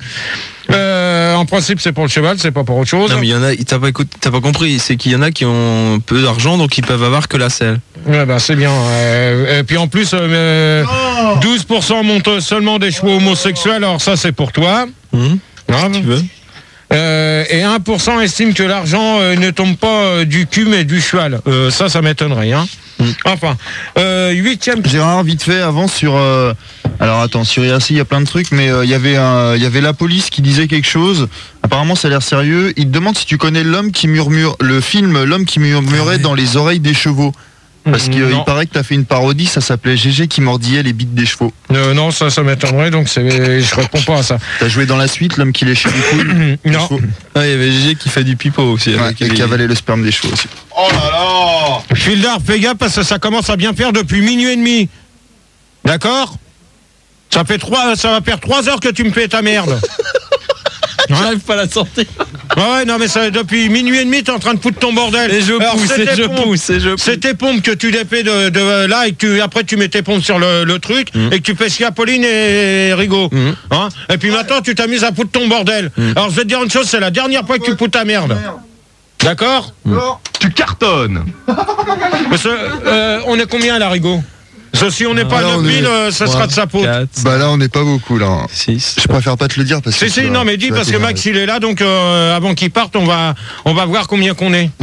Speaker 2: Euh, en principe, c'est pour le cheval, c'est pas pour autre chose.
Speaker 6: Non, mais il y en a, t'as pas, écoute, t'as pas compris, c'est qu'il y en a qui ont peu d'argent, donc ils peuvent avoir que la selle.
Speaker 2: Ouais, bah, c'est bien. Euh, et puis en plus, euh, douze pour cent montent seulement des chevaux homosexuels, alors ça, c'est pour toi.
Speaker 6: Mmh.
Speaker 2: Non,
Speaker 6: si tu veux.
Speaker 2: Euh, et un pour cent estime que l'argent euh, ne tombe pas euh, du cul, mais du cheval. Euh, ça, ça m'étonnerait. Hein. Mmh. Enfin, euh, huitième...
Speaker 7: Gérard, vite fait, avant sur... Euh, alors attends, sur I R C, il y a plein de trucs, mais il euh, y avait un, y avait la police qui disait quelque chose. Apparemment, ça a l'air sérieux. Il te demande si tu connais l'homme qui murmure... Le film L'homme qui murmurait dans les oreilles des chevaux. Parce qu'il
Speaker 2: Non.
Speaker 7: paraît que t'as fait une parodie, ça s'appelait G G qui mordillait les bites des chevaux.
Speaker 2: Euh, non, ça, ça m'étonnerait, donc c'est, je réponds pas à ça.
Speaker 7: T'as joué dans la suite, l'homme qui léchait les couilles.
Speaker 2: Non.
Speaker 6: Ah, il y avait G G qui fait du pipeau aussi.
Speaker 7: Ouais,
Speaker 6: avec
Speaker 7: et
Speaker 6: les-
Speaker 7: qui avalait le sperme des chevaux aussi.
Speaker 2: Oh là là Fildar, fais gaffe parce que ça commence à bien faire depuis minuit et demi. D'accord? Ça fait trois, ça va faire trois heures que tu me fais ta merde.
Speaker 6: J'arrive pas à la sortir.
Speaker 2: Ouais, ouais, non, mais ça, depuis minuit et demi, t'es en train de foutre ton bordel.
Speaker 6: Et je
Speaker 2: Alors,
Speaker 6: pousse,
Speaker 2: c'est
Speaker 6: et
Speaker 2: tes
Speaker 6: je
Speaker 2: pompes.
Speaker 6: pousse, et je pousse.
Speaker 2: C'est tes pompes que tu défais de, de là et que tu, après tu mets tes pompes sur le, le truc et que tu fais chier à Pauline et Rigaud. Hein, et puis maintenant, tu t'amuses à foutre ton bordel. Alors, je vais te dire une chose, c'est la dernière fois que tu fous ta merde. D'accord?
Speaker 18: Tu cartonnes.
Speaker 2: Parce que, euh, on est combien là, Rigaud? Parce que si on n'est pas à
Speaker 7: là, on
Speaker 2: neuf mille,
Speaker 7: est-
Speaker 2: euh, ça sera de sa faute.
Speaker 7: Bah là, on n'est pas beaucoup là.
Speaker 6: six.
Speaker 7: Je préfère pas te le dire parce que.
Speaker 2: Si, si,
Speaker 7: tu vas-
Speaker 2: non, mais
Speaker 7: tu
Speaker 2: dis
Speaker 7: vas
Speaker 2: parce que
Speaker 7: t'énerver.
Speaker 2: Max il est là, donc euh, avant qu'il parte, on va, on va voir combien qu'on est.